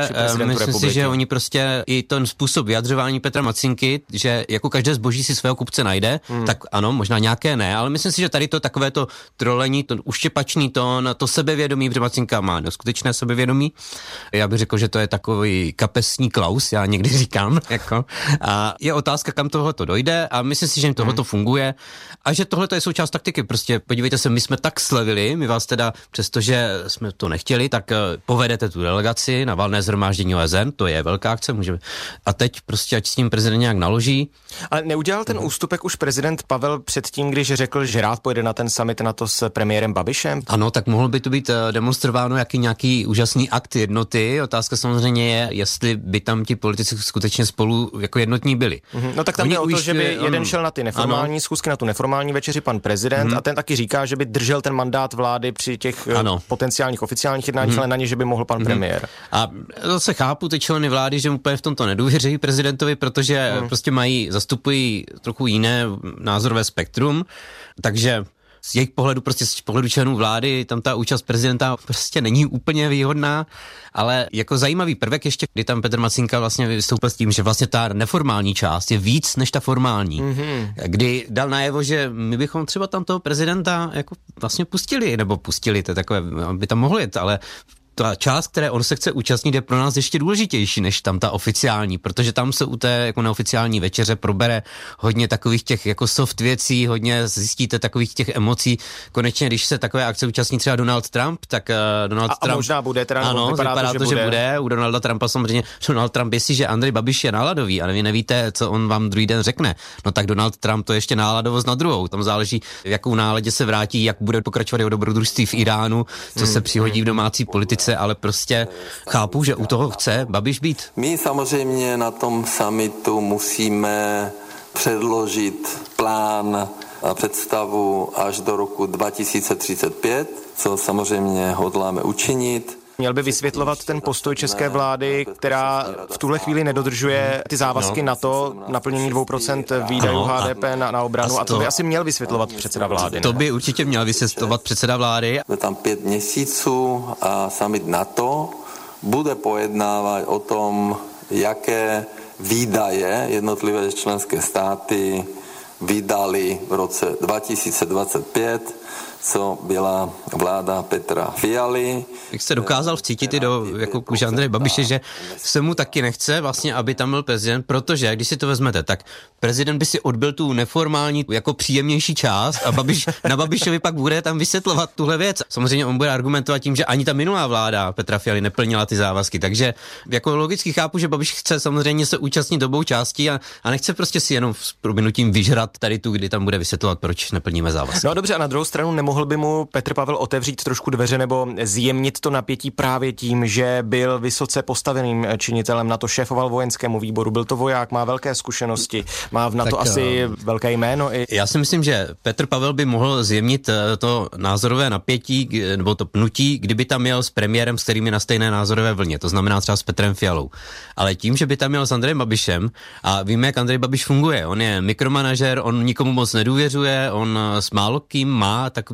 si, že oni prostě i ten způsob vyjadřování Petra Macinky, že jako každé zboží si svého kupce najde, tak ano, možná nějaké ne, ale myslím si, že tady to takové to trolení, to uštěpačný tón, to sebevědomí, protože Macinka má neskutečné sebevědomí. Já bych řekl, že to je takový kapesní Klaus, já někdy říkám, jako. A je otázka, kam tohoto dojde a myslím si, že jim tohoto funguje a že tohle je součást taktiky. Prostě podívejte se, my jsme tak slevili, my vás teda, přestože jsme to nechtěli, tak povedete tu delegaci na valné shromáždění OSN, to je velká akce, můžeme. A teď prostě ať s tím prezident nějak naloží. Ale neudělal ten ústupek už prezident Pavel předtím, když řekl, že rád pojede na ten summit NATO s premiérem Babišem? Ano, tak mohlo by to být demonstrováno jaký nějaký úžasný akt jednoty. Otázka samozřejmě je, jestli by tam ti politici skutečně spolu jako jednotní byli. No tak tam jde o to, že by jeden šel na ty neformální schůzky, na tu neformální večeři pan prezident a ten taky říká, že by držel ten mandát vlády při těch potenciálních oficiálních jednáních, ale na ně, že by mohl pan premiér. A zase chápu ty členy vlády, že úplně v tomto nedůvěří prezidentovi, protože prostě zastupují trochu jiné názorové spektrum, takže z jejich pohledu, prostě z pohledu členů vlády, tam ta účast prezidenta prostě není úplně výhodná, ale jako zajímavý prvek ještě, kdy tam Petr Macinka vlastně vystoupil s tím, že vlastně ta neformální část je víc než ta formální. Kdy dal najevo, že my bychom třeba tam toho prezidenta jako vlastně pustili, to je takové, by tam mohli jet, ale ta část, které on se chce účastnit, je pro nás ještě důležitější než tam ta oficiální, protože tam se u té jako neoficiální večeře probere hodně takových těch jako soft věcí, hodně zjistíte takových těch emocí. Konečně, když se takové akce účastní třeba Donald Trump, tak Donald Trump... A možná bude, teda ano, vypadá to, že bude. U Donalda Trumpa samozřejmě, Donald Trump jestli, že Andrej Babiš je náladový, ale vy nevíte, co on vám druhý den řekne. No tak Donald Trump to ještě náladovost na druhou. Tam záleží, v jakou náladě se vrátí, jak bude pokračovat jeho dobrodružství v Iránu, co se přihodí v domácí politice, ale prostě chápu, že u toho chce Babiš být. My samozřejmě na tom summitu musíme předložit plán a představu až do roku 2035, co samozřejmě hodláme učinit. Měl by vysvětlovat ten postoj české vlády, která v tuhle chvíli nedodržuje ty závazky NATO, naplnění 2% výdajů HDP na obranu a to by asi měl vysvětlovat předseda vlády. To by určitě měl vysvětlovat předseda vlády. Je tam 5 měsíců a summit NATO bude pojednávat o tom, jaké výdaje jednotlivé členské státy vydali v roce 2025, co byla vláda Petra Fialy. Jak se dokázal vcítit i do jako kůže Andreje Babiše, že se mu taky nechce vlastně, aby tam byl prezident, protože, když si to vezmete, tak prezident by si odbyl tu neformální, jako příjemnější část a na Babišovi pak bude tam vysvětlovat tuhle věc. Samozřejmě on bude argumentovat tím, že ani ta minulá vláda Petra Fialy neplnila ty závazky, takže jako logicky chápu, že Babiš chce samozřejmě se účastnit dobou částí a nechce prostě si jenom s prominutím vyžrat tady tu, kdy tam bude vysvětlovat, proč neplníme závazky. No dobře, a na druhou stranu nemohl by mu Petr Pavel otevřít trošku dveře nebo zjemnit to napětí právě tím, že byl vysoce postaveným činitelem NATO, šéfoval vojenskému výboru, byl to voják, má velké zkušenosti, má v NATO tak, asi velké jméno. Já si myslím, že Petr Pavel by mohl zjemnit to názorové napětí nebo to pnutí, kdyby tam jel s premiérem, s kterými na stejné názorové vlně, to znamená třeba s Petrem Fialou. Ale tím, že by tam jel s Andrejem Babišem a víme, jak Andrej Babiš funguje, on je mikromanažer, on nikomu moc nedůvěřuje, on s málokým má takový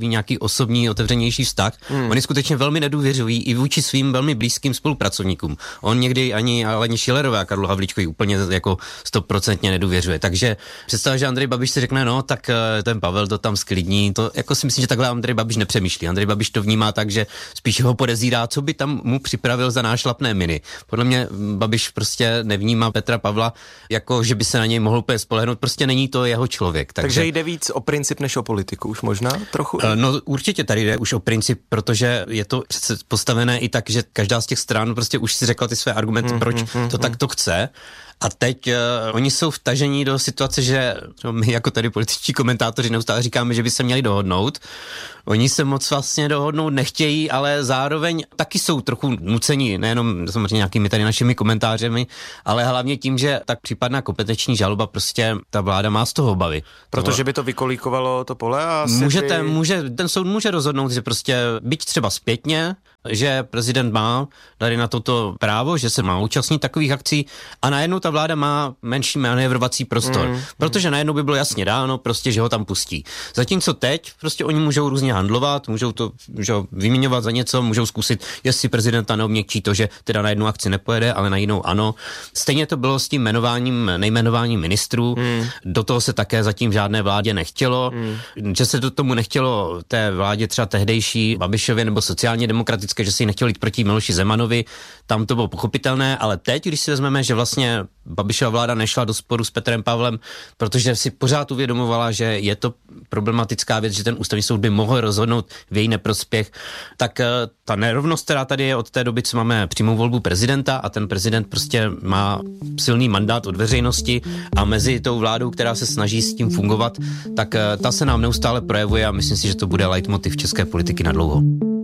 takový nějaký osobní, otevřenější vztah. Oni skutečně velmi nedůvěřují i vůči svým velmi blízkým spolupracovníkům. On někdy ani Schillerové a Karlu Havlíčkovi úplně jako 100% nedůvěřuje. Takže představa, že Andrej Babiš si řekne, no tak ten Pavel to tam sklidní, to jako si myslím, že takhle Andrej Babiš nepřemýšlí. Andrej Babiš to vnímá tak, že spíš ho podezírá, co by tam mu připravil za nášlapné miny. Podle mě Babiš prostě nevnímá Petra Pavla jako, že by se na něj mohl úplně spolehnout, prostě není to jeho člověk. Takže jde víc o princip než o politiku už možná trochu? No určitě tady jde už o princip, protože je to přece postavené i tak, že každá z těch stran prostě už si řekla ty své argumenty, proč to takto chce. A teď oni jsou vtažení do situace, že my jako tady političtí komentátoři neustále říkáme, že by se měli dohodnout. Oni se moc vlastně dohodnout nechtějí, ale zároveň taky jsou trochu nuceni, nejenom samozřejmě nějakými tady našimi komentářemi, ale hlavně tím, že tak případná kompetenční žaloba prostě ta vláda má z toho obavy. Protože by to vykolíkovalo to pole a ten soud může rozhodnout, že prostě byť třeba zpětně, že prezident má tady na toto právo, že se má účastnit takových akcí a najednou ta vláda má menší manévrovací prostor, protože najednou by bylo jasně dáno prostě, že ho tam pustí. Zatímco teď prostě oni můžou různě handlovat, můžou to vyměňovat za něco, můžou zkusit, jestli prezidenta neobměkčí to, že teda na jednu akci nepojede, ale na jinou ano. Stejně to bylo s tím nejmenováním ministrů, do toho se také zatím žádné vládě nechtělo, že se do tomu nechtělo té vládě třeba tehdejší Babišově nebo sociálně demokratické, že si nechtělo jít proti Miloši Zemanovi, tam to bylo pochopitelné, ale teď, když si vezmeme, že vlastně Babišova vláda nešla do sporu s Petrem Pavlem, protože si pořád uvědomovala, že je to problematická věc, že ten ústavní soud by mohl rozhodnout v její neprospěch, tak ta nerovnost, která tady je od té doby, co máme přímou volbu prezidenta a ten prezident prostě má silný mandát od veřejnosti a mezi tou vládou, která se snaží s tím fungovat, tak ta se nám neustále projevuje a myslím si, že to bude leitmotiv české politiky na dlouho.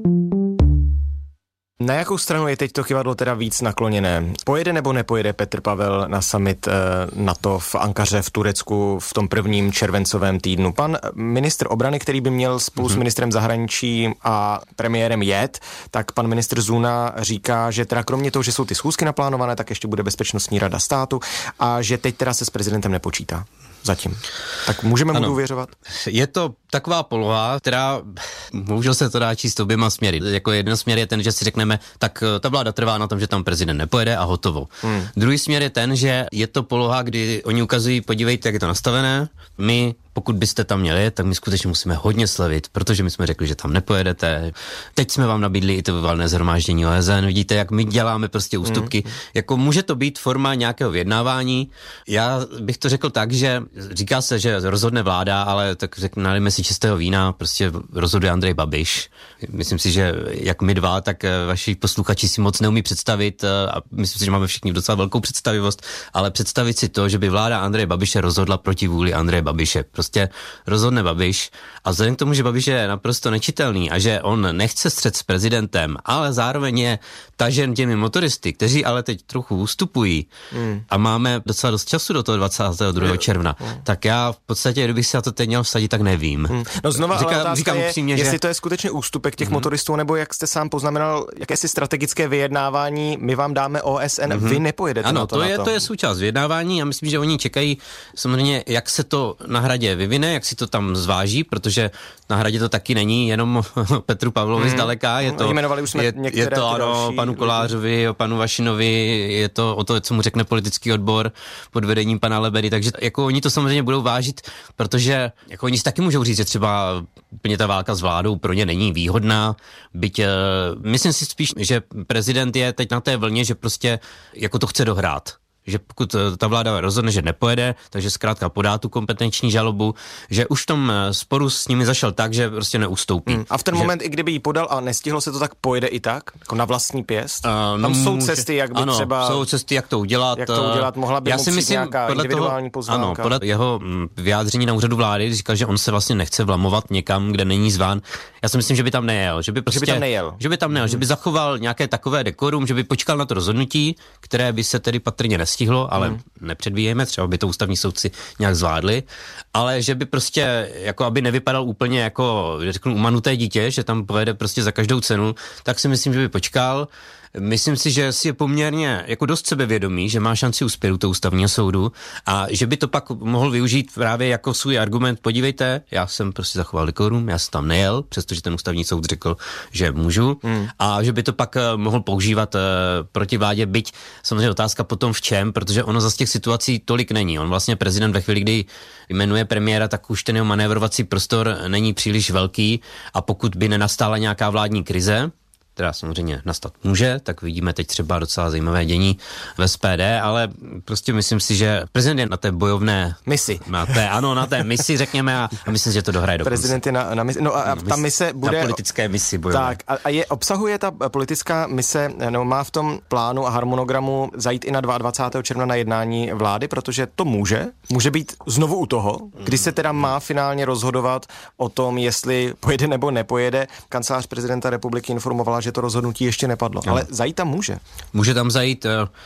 Na jakou stranu je teď to kyvadlo teda víc nakloněné? Pojede nebo nepojede Petr Pavel na summit NATO v Ankaře v Turecku v tom prvním červencovém týdnu? Pan ministr obrany, který by měl spolu s ministrem zahraničí a premiérem jet, tak pan ministr Zuna říká, že teda kromě toho, že jsou ty schůzky naplánované, tak ještě bude Bezpečnostní rada státu a že teď teda se s prezidentem nepočítá. Zatím. Tak můžeme mu důvěřovat? Je to taková poloha, která může se to dá číst oběma směry. Jako jeden směr je ten, že si řekneme, tak ta vláda trvá na tom, že tam prezident nepojede a hotovo. Druhý směr je ten, že je to poloha, kdy oni ukazují, podívejte, jak je to nastavené, my pokud byste tam měli, tak my skutečně musíme hodně slevit, protože my jsme řekli, že tam nepojedete. Teď jsme vám nabídli i to valné shromáždění OSN. Vidíte, jak my děláme prostě ústupky. Jako může to být forma nějakého vyjednávání. Já bych to řekl tak, že říká se, že rozhodne vláda, ale tak nalijeme si čistého vína, prostě rozhoduje Andrej Babiš. Myslím si, že jak my dva, tak vaši posluchači si moc neumí představit a myslím si, že máme všichni docela velkou představivost, ale představit si to, že by vláda Andreje Babiše rozhodla proti vůli Andreje Babiše. Prostě rozhodne Babiš a vzhledem k tomu, že Babiš je naprosto nečitelný a že on nechce střet s prezidentem, ale zároveň je tažen těmi motoristy, kteří ale teď trochu ustupují a máme docela dost času do toho 22. června, tak já v podstatě, kdybych se na to teď měl vsadit, tak nevím. No znova, ale otázka je, upřímně, jestli to je skutečně ústupek těch motoristů, nebo jak jste sám poznamenal, jakési strategické vyjednávání, my vám dáme OSN, vy nepojedete. Ano, to je součást vyjednávání a myslím, že oni čekají samozřejmě, jak se to na Hradě vyvine, jak si to tam zváží, protože na Hradě to taky není jenom Petru Pavlovi zdaleka, je to, je to ano, panu Kolářovi, panu Vašinovi, je to o to, co mu řekne politický odbor pod vedením pana Lebedy, takže jako oni to samozřejmě budou vážit, protože jako oni si taky můžou říct, že třeba úplně ta válka s vládou pro ně není výhodná, byť myslím si spíš, že prezident je teď na té vlně, že prostě jako to chce dohrát. Že pokud ta vláda rozhodne, že nepojede, takže zkrátka podá tu kompetenční žalobu, že už v tom sporu s nimi zašel tak, že prostě neustoupí. A v ten moment, i kdyby ji podal a nestihlo se to, tak pojede i tak? Jako na vlastní pěst? Tam jsou cesty, jak by třeba... jsou cesty, jak to udělat. Mohla by mu přijít nějaká individuální pozvánka. Ano, podle jeho vyjádření na úřadu vlády říkal, že on se vlastně nechce vlamovat někam, kde není zván. Já si myslím, že by tam nejel. Že by tam nejel, že by zachoval nějaké takové dekorum, že by počkal na to rozhodnutí, které by se tedy patrně nestihlo, ale nepředvíjeme, třeba by to ústavní soudci nějak zvládli, ale že by prostě, jako aby nevypadal úplně jako, řeknu, umanuté dítě, že tam pojede prostě za každou cenu, tak si myslím, že by počkal. myslím si, že si je poměrně jako dost sebevědomý, že má šanci uspět u toho ústavního soudu a že by to pak mohl využít právě jako svůj argument. Podívejte, já jsem prostě zachoval dekorum, já jsem tam nejel, přestože ten ústavní soud řekl, že můžu a že by to pak mohl používat proti vládě, byť samozřejmě otázka potom v čem, protože ono za těch situací tolik není. On vlastně prezident ve chvíli, kdy jmenuje premiéra, tak už ten jeho manévrovací prostor není příliš velký a pokud by nenastala nějaká vládní krize, která samozřejmě nastat může, tak vidíme teď třeba docela zajímavé dění v SPD, ale prostě myslím si, že prezident je na té bojovné misi. Na té misi, řekněme, a myslím, že to dohraje do konce. Prezident je na misi, no a ta mise bude... Na politické misi bojové. Tak, a obsahuje ta politická mise, no má v tom plánu a harmonogramu zajít i na 22. června na jednání vlády, protože to může být znovu u toho, kdy se teda má finálně rozhodovat o tom, jestli pojede nebo nepojede. Kancelář prezidenta republiky informovala, že to rozhodnutí ještě nepadlo. Ale zajít tam může. Může tam zajít,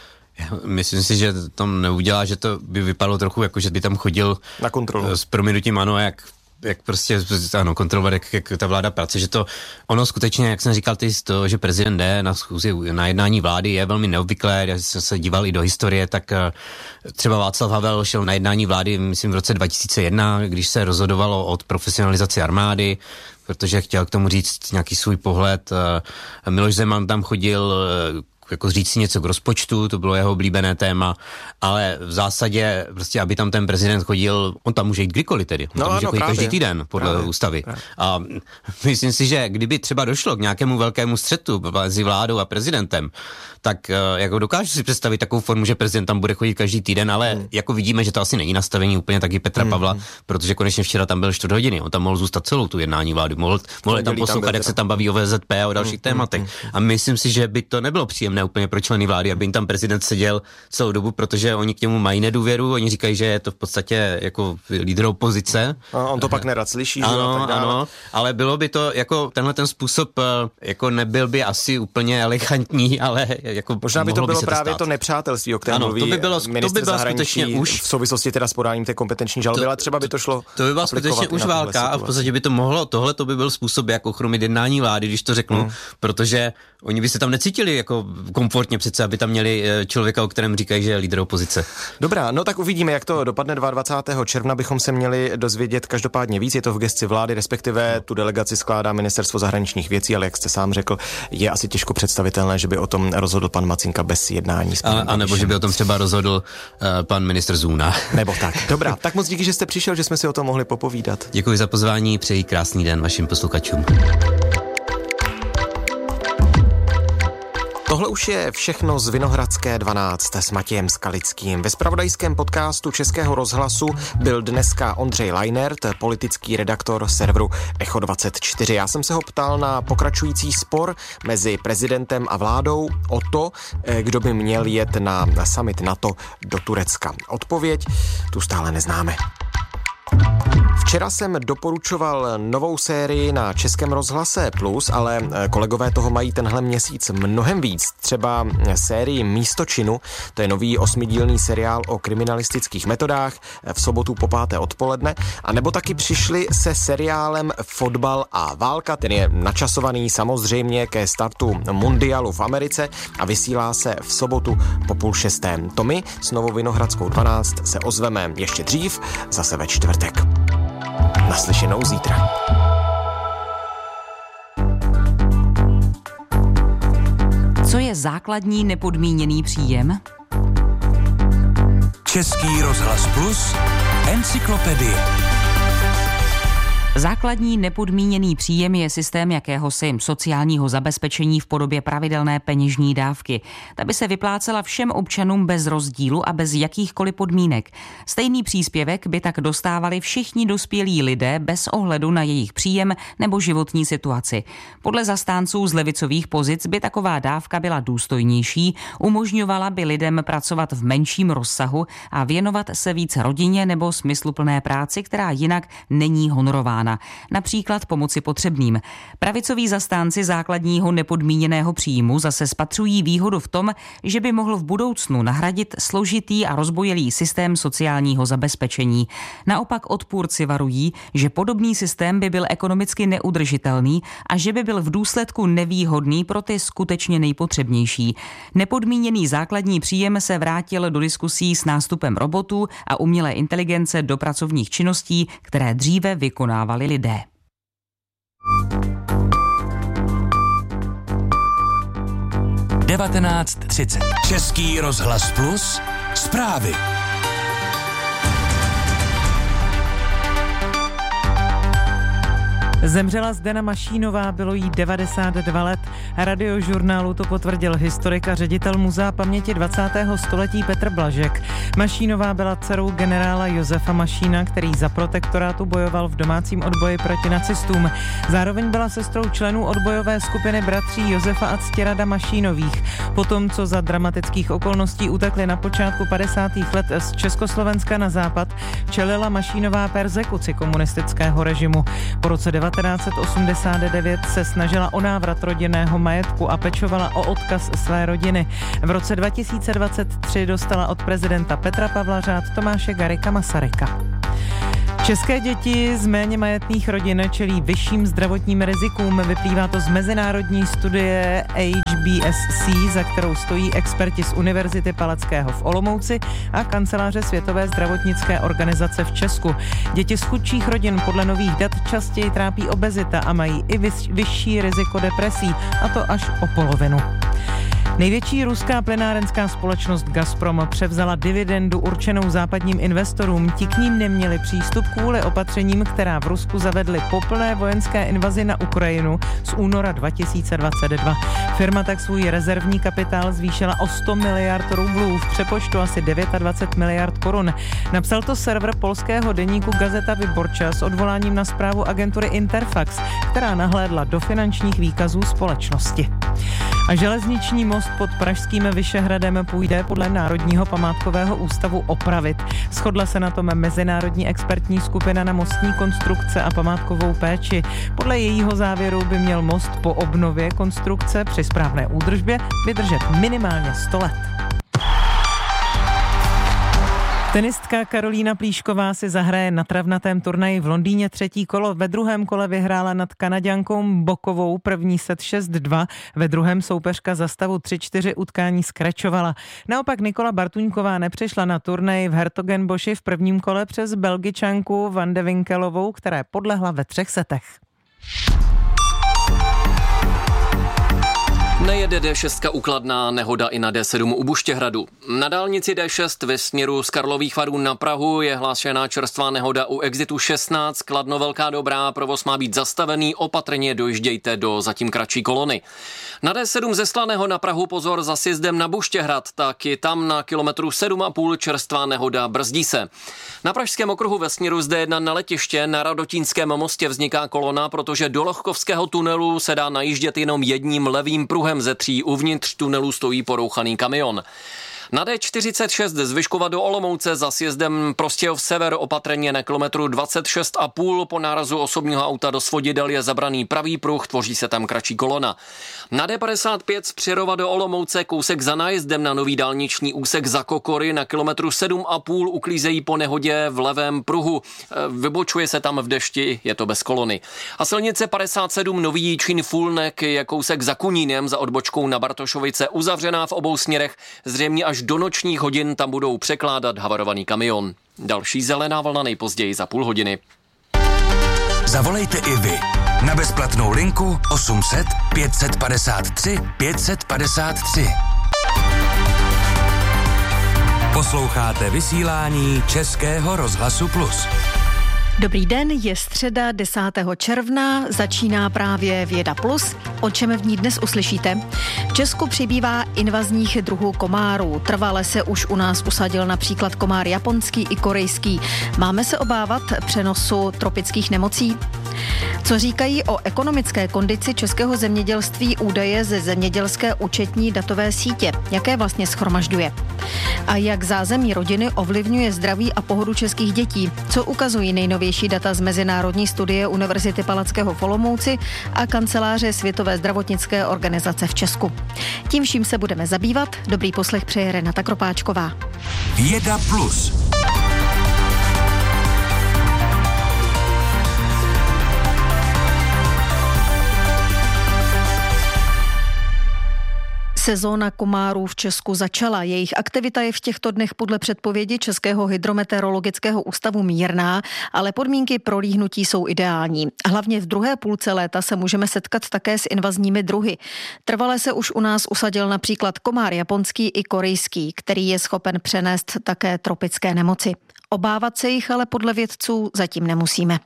myslím si, že tam neudělá, že to by vypadalo trochu jako, že by tam chodil na kontrolu. S prominutím, ano, jak prostě, ano, kontrolovat, jak ta vláda pracuje, že to, ono skutečně, jak jsem říkal, že prezident jde na schůzi, na jednání vlády, je velmi neobvyklé, já jsem se díval i do historie, tak třeba Václav Havel šel na jednání vlády, myslím v roce 2001, když se rozhodovalo o profesionalizaci armády, protože chtěl k tomu říct nějaký svůj pohled. Miloš Zeman tam chodil jako říct si něco k rozpočtu, to bylo jeho oblíbené téma, ale v zásadě prostě, aby tam ten prezident chodil, on tam může jít kdykoliv tedy. On tam může chodit každý týden podle ústavy. Právě. A myslím si, že kdyby třeba došlo k nějakému velkému střetu mezi vládou a prezidentem, tak jako dokážu si představit takovou formu, že prezident tam bude chodit každý týden, ale jako vidíme, že to asi není nastavení úplně taky Petra Pavla, protože konečně včera tam byl 4 hodiny, on tam mohl zůstat celou tu jednání vlády, mohl tam poslouchat, jak se tam baví o VZP a o dalších tématech. A myslím si, že by to nebylo příjemné úplně pro členy vlády, aby jim tam prezident seděl celou dobu, protože oni k němu mají nedůvěru, oni říkají, že je to v podstatě jako lídr opozice. On to pak nerad slyší. Ano, ale bylo by to jako tenhle ten způsob jako nebyl by asi úplně elegantní, ale jako možná by to bylo právě to nepřátelství, o kterém mluví ministr zahraničí už v souvislosti teda s podáním té kompetenční žaloby, ale třeba by to šlo. To by byla skutečně už válka a v podstatě by to mohlo, tohle to by byl způsob, jak ochromit jednání vlády, když to řeknu, protože oni by se tam necítili jako komfortně přece, aby tam měli člověka, o kterém říkají, že je lídr opozice. Dobrá, no tak uvidíme, jak to dopadne 22. června, bychom se měli dozvědět každopádně víc, je to v gesci vlády, respektive tu delegaci skládá Ministerstvo zahraničních věcí, ale jak jste sám řekl, je asi těžko představitelné, že by o tom rozhodl pan Macinka bez jednání s panem a nebo že by o tom třeba rozhodl pan ministr Zůna. Nebo tak. Dobrá, tak moc díky, že jste přišel, že jsme si o tom mohli popovídat. Děkuji za pozvání, přeji krásný den vašim posluchačům. Tohle už je všechno z Vinohradské 12 s Matějem Skalickým. Ve zpravodajském podcastu Českého rozhlasu byl dneska Ondřej Lajnert, politický redaktor serveru Echo 24. Já jsem se ho ptal na pokračující spor mezi prezidentem a vládou o to, kdo by měl jet na summit NATO do Turecka. Odpověď tu stále neznáme. Včera jsem doporučoval novou sérii na Českém rozhlase Plus, ale kolegové toho mají tenhle měsíc mnohem víc. Třeba sérii Místo činu, to je nový 8dílný seriál o kriminalistických metodách v sobotu po 5. odpoledne, a nebo taky přišli se seriálem Fotbal a válka, ten je načasovaný samozřejmě ke startu mundialu v Americe a vysílá se v sobotu po 5:30. To my s novou Vinohradskou 12 se ozveme ještě dřív, zase ve čtvrtek. Naslyšenou zítra. Co je základní nepodmíněný příjem? Český rozhlas Plus, encyklopedie. Základní nepodmíněný příjem je systém jakéhosi sociálního zabezpečení v podobě pravidelné peněžní dávky. Ta by se vyplácela všem občanům bez rozdílu a bez jakýchkoliv podmínek. Stejný příspěvek by tak dostávali všichni dospělí lidé bez ohledu na jejich příjem nebo životní situaci. Podle zastánců z levicových pozic by taková dávka byla důstojnější, umožňovala by lidem pracovat v menším rozsahu a věnovat se víc rodině nebo smysluplné práci, která jinak není honorována. plánována, například pomoci potřebným. Pravicoví zastánci základního nepodmíněného příjmu zase spatřují výhodu v tom, že by mohl v budoucnu nahradit složitý a rozbojelý systém sociálního zabezpečení. Naopak odpůrci varují, že podobný systém by byl ekonomicky neudržitelný a že by byl v důsledku nevýhodný pro ty skutečně nejpotřebnější. Nepodmíněný základní příjem se vrátil do diskusí s nástupem robotů a umělé inteligence do pracovních činností, které dříve vykonávali lidé. Český rozhlas Plus, zprávy. Zemřela Zdena Mašínová, bylo jí 92 let. Radiožurnálu to potvrdil historik a ředitel Muzea paměti 20. století Petr Blažek. Mašínová byla dcerou generála Josefa Mašína, který za protektorátu bojoval v domácím odboji proti nacistům. Zároveň byla sestrou členů odbojové skupiny bratří Josefa a Ctirada Mašínových. Potom, co za dramatických okolností utekli na počátku 50. let z Československa na západ, čelila Mašínová perzekuci komunistického režimu. Po roce 1989 se snažila o návrat rodinného majetku a pečovala o odkaz své rodiny. V roce 2023 dostala od prezidenta Petra Pavla řád Tomáše Garrigua Masaryka. České děti z méně majetných rodin čelí vyšším zdravotním rizikům. Vyplývá to z mezinárodní studie HBSC, za kterou stojí experti z Univerzity Palackého v Olomouci a kanceláře Světové zdravotnické organizace v Česku. Děti z chudších rodin podle nových dat častěji trápí obezita a mají i vyšší riziko depresí, a to až o polovinu. Největší ruská plynárenská společnost Gazprom převzala dividendu určenou západním investorům. Ti k ním neměli přístup kvůli opatřením, která v Rusku zavedly po plné vojenské invazi na Ukrajinu z února 2022. Firma tak svůj rezervní kapitál zvýšila o 100 miliard rublů, v přepočtu asi 29 miliard korun. Napsal to server polského deníku Gazeta Wyborcza s odvoláním na zprávu agentury Interfax, která nahlédla do finančních výkazů společnosti. A železniční most pod pražským Vyšehradem půjde podle Národního památkového ústavu opravit. Shodla se na tom mezinárodní expertní skupina na mostní konstrukce a památkovou péči. Podle jejího závěru by měl most po obnově konstrukce při správné údržbě vydržet minimálně 100 let. Tenistka Karolína Plíšková si zahraje na travnatém turnaji v Londýně třetí kolo. Ve druhém kole vyhrála nad Kanaďankou Bokovou první set 6-2. Ve druhém soupeřka za stavu 3-4 utkání skračovala. Naopak Nikola Bartuňková nepřišla na turnaj v Hertogenboši v prvním kole přes Belgičanku Van de Winkelovou, které podlehla ve 3 setech. Nejede D6 u Kladna, nehoda i na D7 u Buštěhradu. Na dálnici D6 ve směru z Karlových Varů na Prahu je hlášená čerstvá nehoda u exitu 16, Kladno Velká Dobrá, provoz má být zastavený, opatrně dojíždějte do zatím kratší kolony. Na D7 ze Slaného na Prahu pozor za sjezdem na Buštěhrad, tak i tam na kilometru 7,5 čerstvá nehoda, brzdí se. Na Pražském okruhu ve směru z D1 na letiště na Radotínském mostě vzniká kolona, protože do Lochkovského tunelu se dá najíždět jenom jedním levým pruhem ze 3, uvnitř tunelu stojí porouchaný kamion. Na D46 z Vyškova do Olomouce za sjezdem Prostějov sever opatrně na kilometru 26,5 po nárazu osobního auta do Svodidel je zabraný pravý pruh, tvoří se tam kratší kolona. Na D55 z Přerova do Olomouce kousek za nájezdem na nový dálniční úsek za Kokory na kilometru 7,5 uklízejí po nehodě v levém pruhu. Vybočuje se tam v dešti, je to bez kolony. A silnice 57 Nový Jičín Fulnek je kousek za Kunínem za odbočkou na Bartošovice uzavřená v obou směrech, zřejmě až do nočních hodin tam budou překládat havarovaný kamion. Další zelená vlna nejpozději za půl hodiny. Zavolejte i vy na bezplatnou linku 800 553 553. Posloucháte vysílání Českého rozhlasu Plus. Dobrý den, je středa 10. června, začíná právě Věda Plus. O čem v ní dnes uslyšíte? V Česku přibývá invazních druhů komárů. Trvale se už u nás usadil například komár japonský i korejský. Máme se obávat přenosu tropických nemocí? Co říkají o ekonomické kondici českého zemědělství údaje ze zemědělské účetní datové sítě? Jaké vlastně shromažďuje? A jak zázemí rodiny ovlivňuje zdraví a pohodu českých dětí? Co ukazují nejnovější data z mezinárodní studie Univerzity Palackého v Olomouci a kanceláře Světové zdravotnické organizace v Česku? Tím vším se budeme zabývat. Dobrý poslech přeje Renata Kropáčková. Věda plus. Sezóna komárů v Česku začala. Jejich aktivita je v těchto dnech podle předpovědi Českého hydrometeorologického ústavu mírná, ale podmínky pro líhnutí jsou ideální. Hlavně v druhé půlce léta se můžeme setkat také s invazními druhy. Trvale se už u nás usadil například komár japonský i korejský, který je schopen přenést také tropické nemoci. Obávat se jich ale podle vědců zatím nemusíme.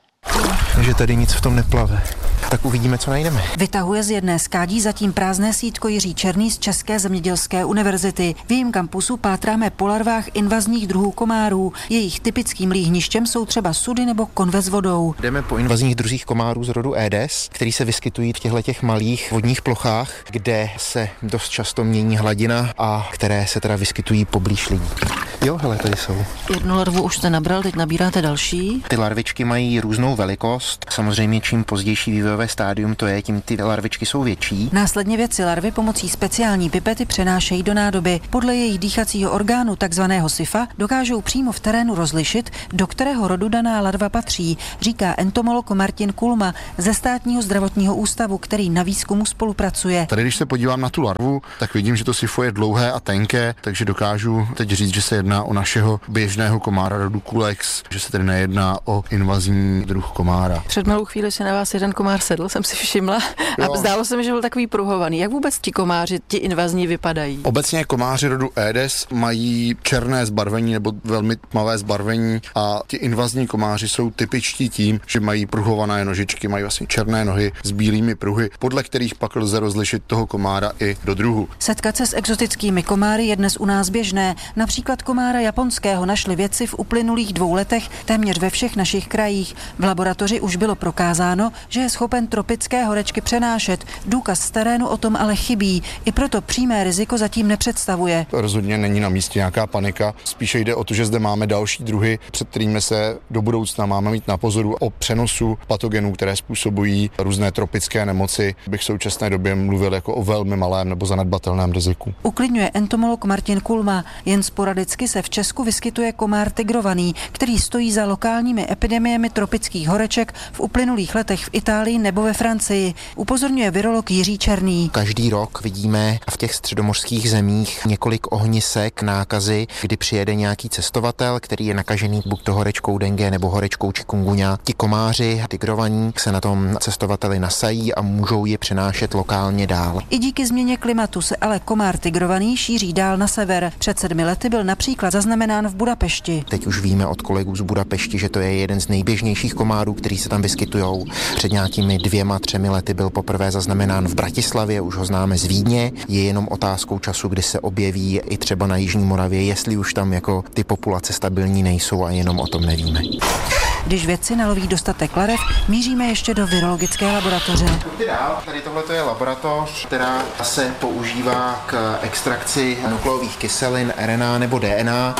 Že tady nic v tom neplave. Tak uvidíme, co najdeme. Vytahuje z jedné skádí zatím prázdné sítko Jiří Černý z České zemědělské univerzity. V jejím kampusu pátráme po larvách invazních druhů komárů. Jejich typickým líhništěm jsou třeba sudy nebo konve s vodou. Jdeme po invazních druzích komárů z rodu Aedes, který se vyskytují v těchto malých vodních plochách, kde se dost často mění hladina a které se teda vyskytují poblíž lidí. Jo, hele, tady jsou. Jednu larvu už jste nabral, teď nabíráte další. Ty larvičky mají různou velikost. Samozřejmě čím pozdější vývojové stádium to je, tím ty larvičky jsou větší. Následně vědci larvy pomocí speciální pipety přenášejí do nádoby. Podle jejich dýchacího orgánu, takzvaného sifa, dokážou přímo v terénu rozlišit, do kterého rodu daná larva patří, říká entomolog Martin Kulma ze Státního zdravotního ústavu, který na výzkumu spolupracuje. Tady, když se podívám na tu larvu, tak vidím, že to sifo je dlouhé a tenké, takže dokážu teď říct, že se jedná o našeho běžného komára rodu Culex, že se tedy nejedná o invazní druh komára. Před malou chvíli se na vás jeden komár sedl, jsem si všimla, a zdálo se mi, že byl takový pruhovaný. Jak vůbec ti komáři, ti invazní, vypadají? Obecně komáři rodu Aedes mají černé zbarvení nebo velmi tmavé zbarvení a ti invazní komáři jsou typičtí tím, že mají pruhované nožičky, mají vlastně černé nohy s bílými pruhy, podle kterých pak lze rozlišit toho komára i do druhu. Setkat se s exotickými komáry je dnes u nás běžné. Například komára japonského našli vědci v uplynulých 2 letech téměř ve všech našich krajích. V laboratoři už bylo prokázáno, že je schopen tropické horečky přenášet. Důkaz z terénu o tom ale chybí. I proto přímé riziko zatím nepředstavuje. Rozhodně není na místě nějaká panika. Spíše jde o to, že zde máme další druhy, před kterými se do budoucna máme mít na pozoru. O přenosu patogenů, které způsobují různé tropické nemoci, bych v současné době mluvil jako o velmi malém nebo zanedbatelném riziku. Uklidňuje entomolog Martin Kulma. Jen sporadicky se v Česku vyskytuje komár tigrovaný, který stojí za lokálními epidemiemi tropických horeček v uplynulých letech v Itálii nebo ve Francii, upozorňuje virolog Jiří Černý. Každý rok vidíme v těch středomořských zemích několik ohnisek nákazy, kdy přijede nějaký cestovatel, který je nakažený buď to horečkou dengue nebo horečkou chikungunya. Ti komáři tigrovaní se na tom cestovateli nasají a můžou je přenášet lokálně dál. I díky změně klimatu se ale komár tigrovaný šíří dál na sever. Před 7 lety byl například zaznamenán v Budapešti. Teď už víme od kolegů z Budapešti, že to je jeden z nejběžnějších komárů, který se tam vyskytujou. Před nějakými 2-3 lety byl poprvé zaznamenán v Bratislavě, už ho známe z Vídně. Je jenom otázkou času, kdy se objeví i třeba na Jižní Moravě, jestli už tam jako ty populace stabilní nejsou a jenom o tom nevíme. Když vědci naloví dostatek larev, míříme ještě do virologické laboratoře. Tady tohle je laboratoř, která se používá k extrakci nukleových kyselin, RNA nebo DNA.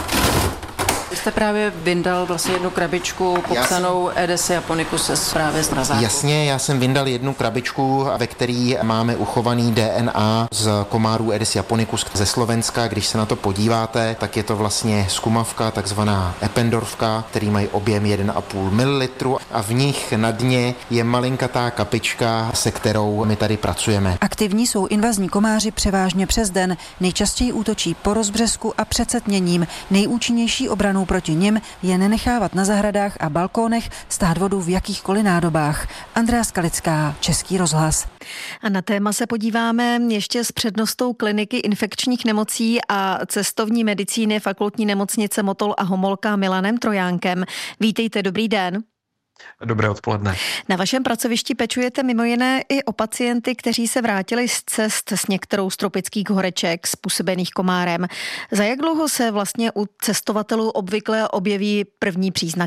Vy jste právě vyndal vlastně jednu krabičku popsanou Aedes japonicus právě z mrazáku. Jasně, já jsem vyndal jednu krabičku, ve který máme uchovaný DNA z komárů Aedes japonicus ze Slovenska. Když se na to podíváte, tak je to vlastně zkumavka, takzvaná Eppendorfka, který mají objem 1,5 ml a v nich na dně je malinkatá kapička, se kterou my tady pracujeme. Aktivní jsou invazní komáři převážně přes den. Nejčastěji útočí po rozbřesku a před setměním. Nejúčinnější obranou proti nim je nenechávat na zahradách a balkónech stát vodu v jakýchkoliv nádobách. Andrea Skalická, Český rozhlas. A na téma se podíváme ještě s přednostou kliniky infekčních nemocí a cestovní medicíny Fakultní nemocnice Motol a Homolka Milanem Trojánkem. Vítejte, dobrý den. Dobré odpoledne. Na vašem pracovišti pečujete mimo jiné i o pacienty, kteří se vrátili z cest s některou z tropických horeček způsobených komárem. Za jak dlouho se vlastně u cestovatelů obvykle objeví první příznaky?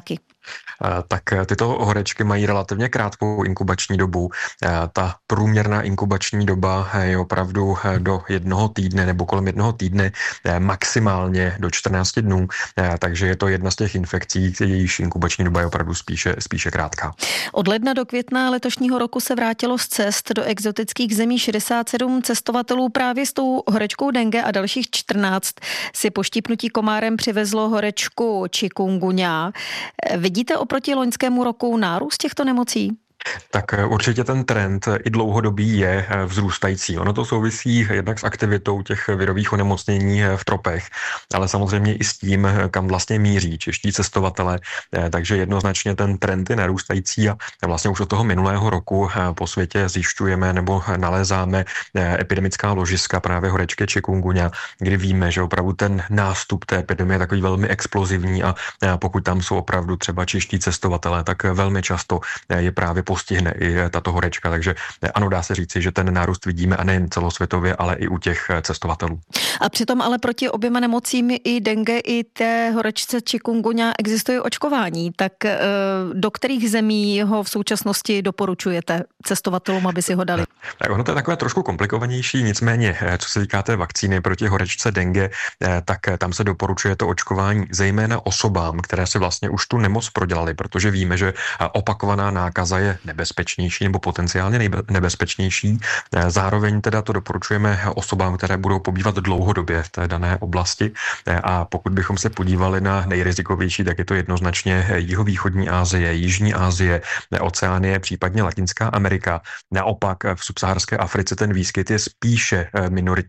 Tak tyto horečky mají relativně krátkou inkubační dobu. Ta průměrná inkubační doba je opravdu do 1 týdne nebo kolem 1 týdne, maximálně do 14 dnů, takže je to jedna z těch infekcí, jejíž inkubační doba je opravdu spíše krátká. Od ledna do května letošního roku se vrátilo z cest do exotických zemí 67 cestovatelů. Právě s tou horečkou dengue a dalších 14 si po štípnutí komárem přivezlo horečku chikungunya. Vidíte oproti loňskému roku nárůst těchto nemocí? Tak určitě ten trend i dlouhodobý je vzrůstající. Ono to souvisí jednak s aktivitou těch virových onemocnění v tropech, ale samozřejmě i s tím, kam vlastně míří čeští cestovatelé. Takže jednoznačně ten trend je narůstající a vlastně už od toho minulého roku po světě zjišťujeme nebo nalézáme epidemická ložiska právě horečky chikungunya, kdy víme, že opravdu ten nástup té epidemie je takový velmi explozivní a pokud tam jsou opravdu třeba čeští cestovatelé, tak velmi často je právě postihne i tato horečka, takže ano, dá se říci, že ten nárůst vidíme a nejen celosvětově, ale i u těch cestovatelů. A přitom ale proti oběma nemocím i dengue, i té horečce chikungunya existuje očkování, tak do kterých zemí ho v současnosti doporučujete cestovatelům, aby si ho dali? Tak ono to je takové trošku komplikovanější, nicméně, co se týká té vakcíny proti horečce dengue, tak tam se doporučuje to očkování zejména osobám, které si vlastně už tu nemoc prodělali, protože víme, že opakovaná nákaza je nebezpečnější nebo potenciálně nebezpečnější. Zároveň teda to doporučujeme osobám, které budou pobývat dlouhodobě v té dané oblasti a pokud bychom se podívali na nejrizikovější, tak je to jednoznačně jihovýchodní Asie, Jižní Asie, Oceánie, případně Latinská Amerika. Naopak v subsaharské Africe ten výskyt je spíše minoritní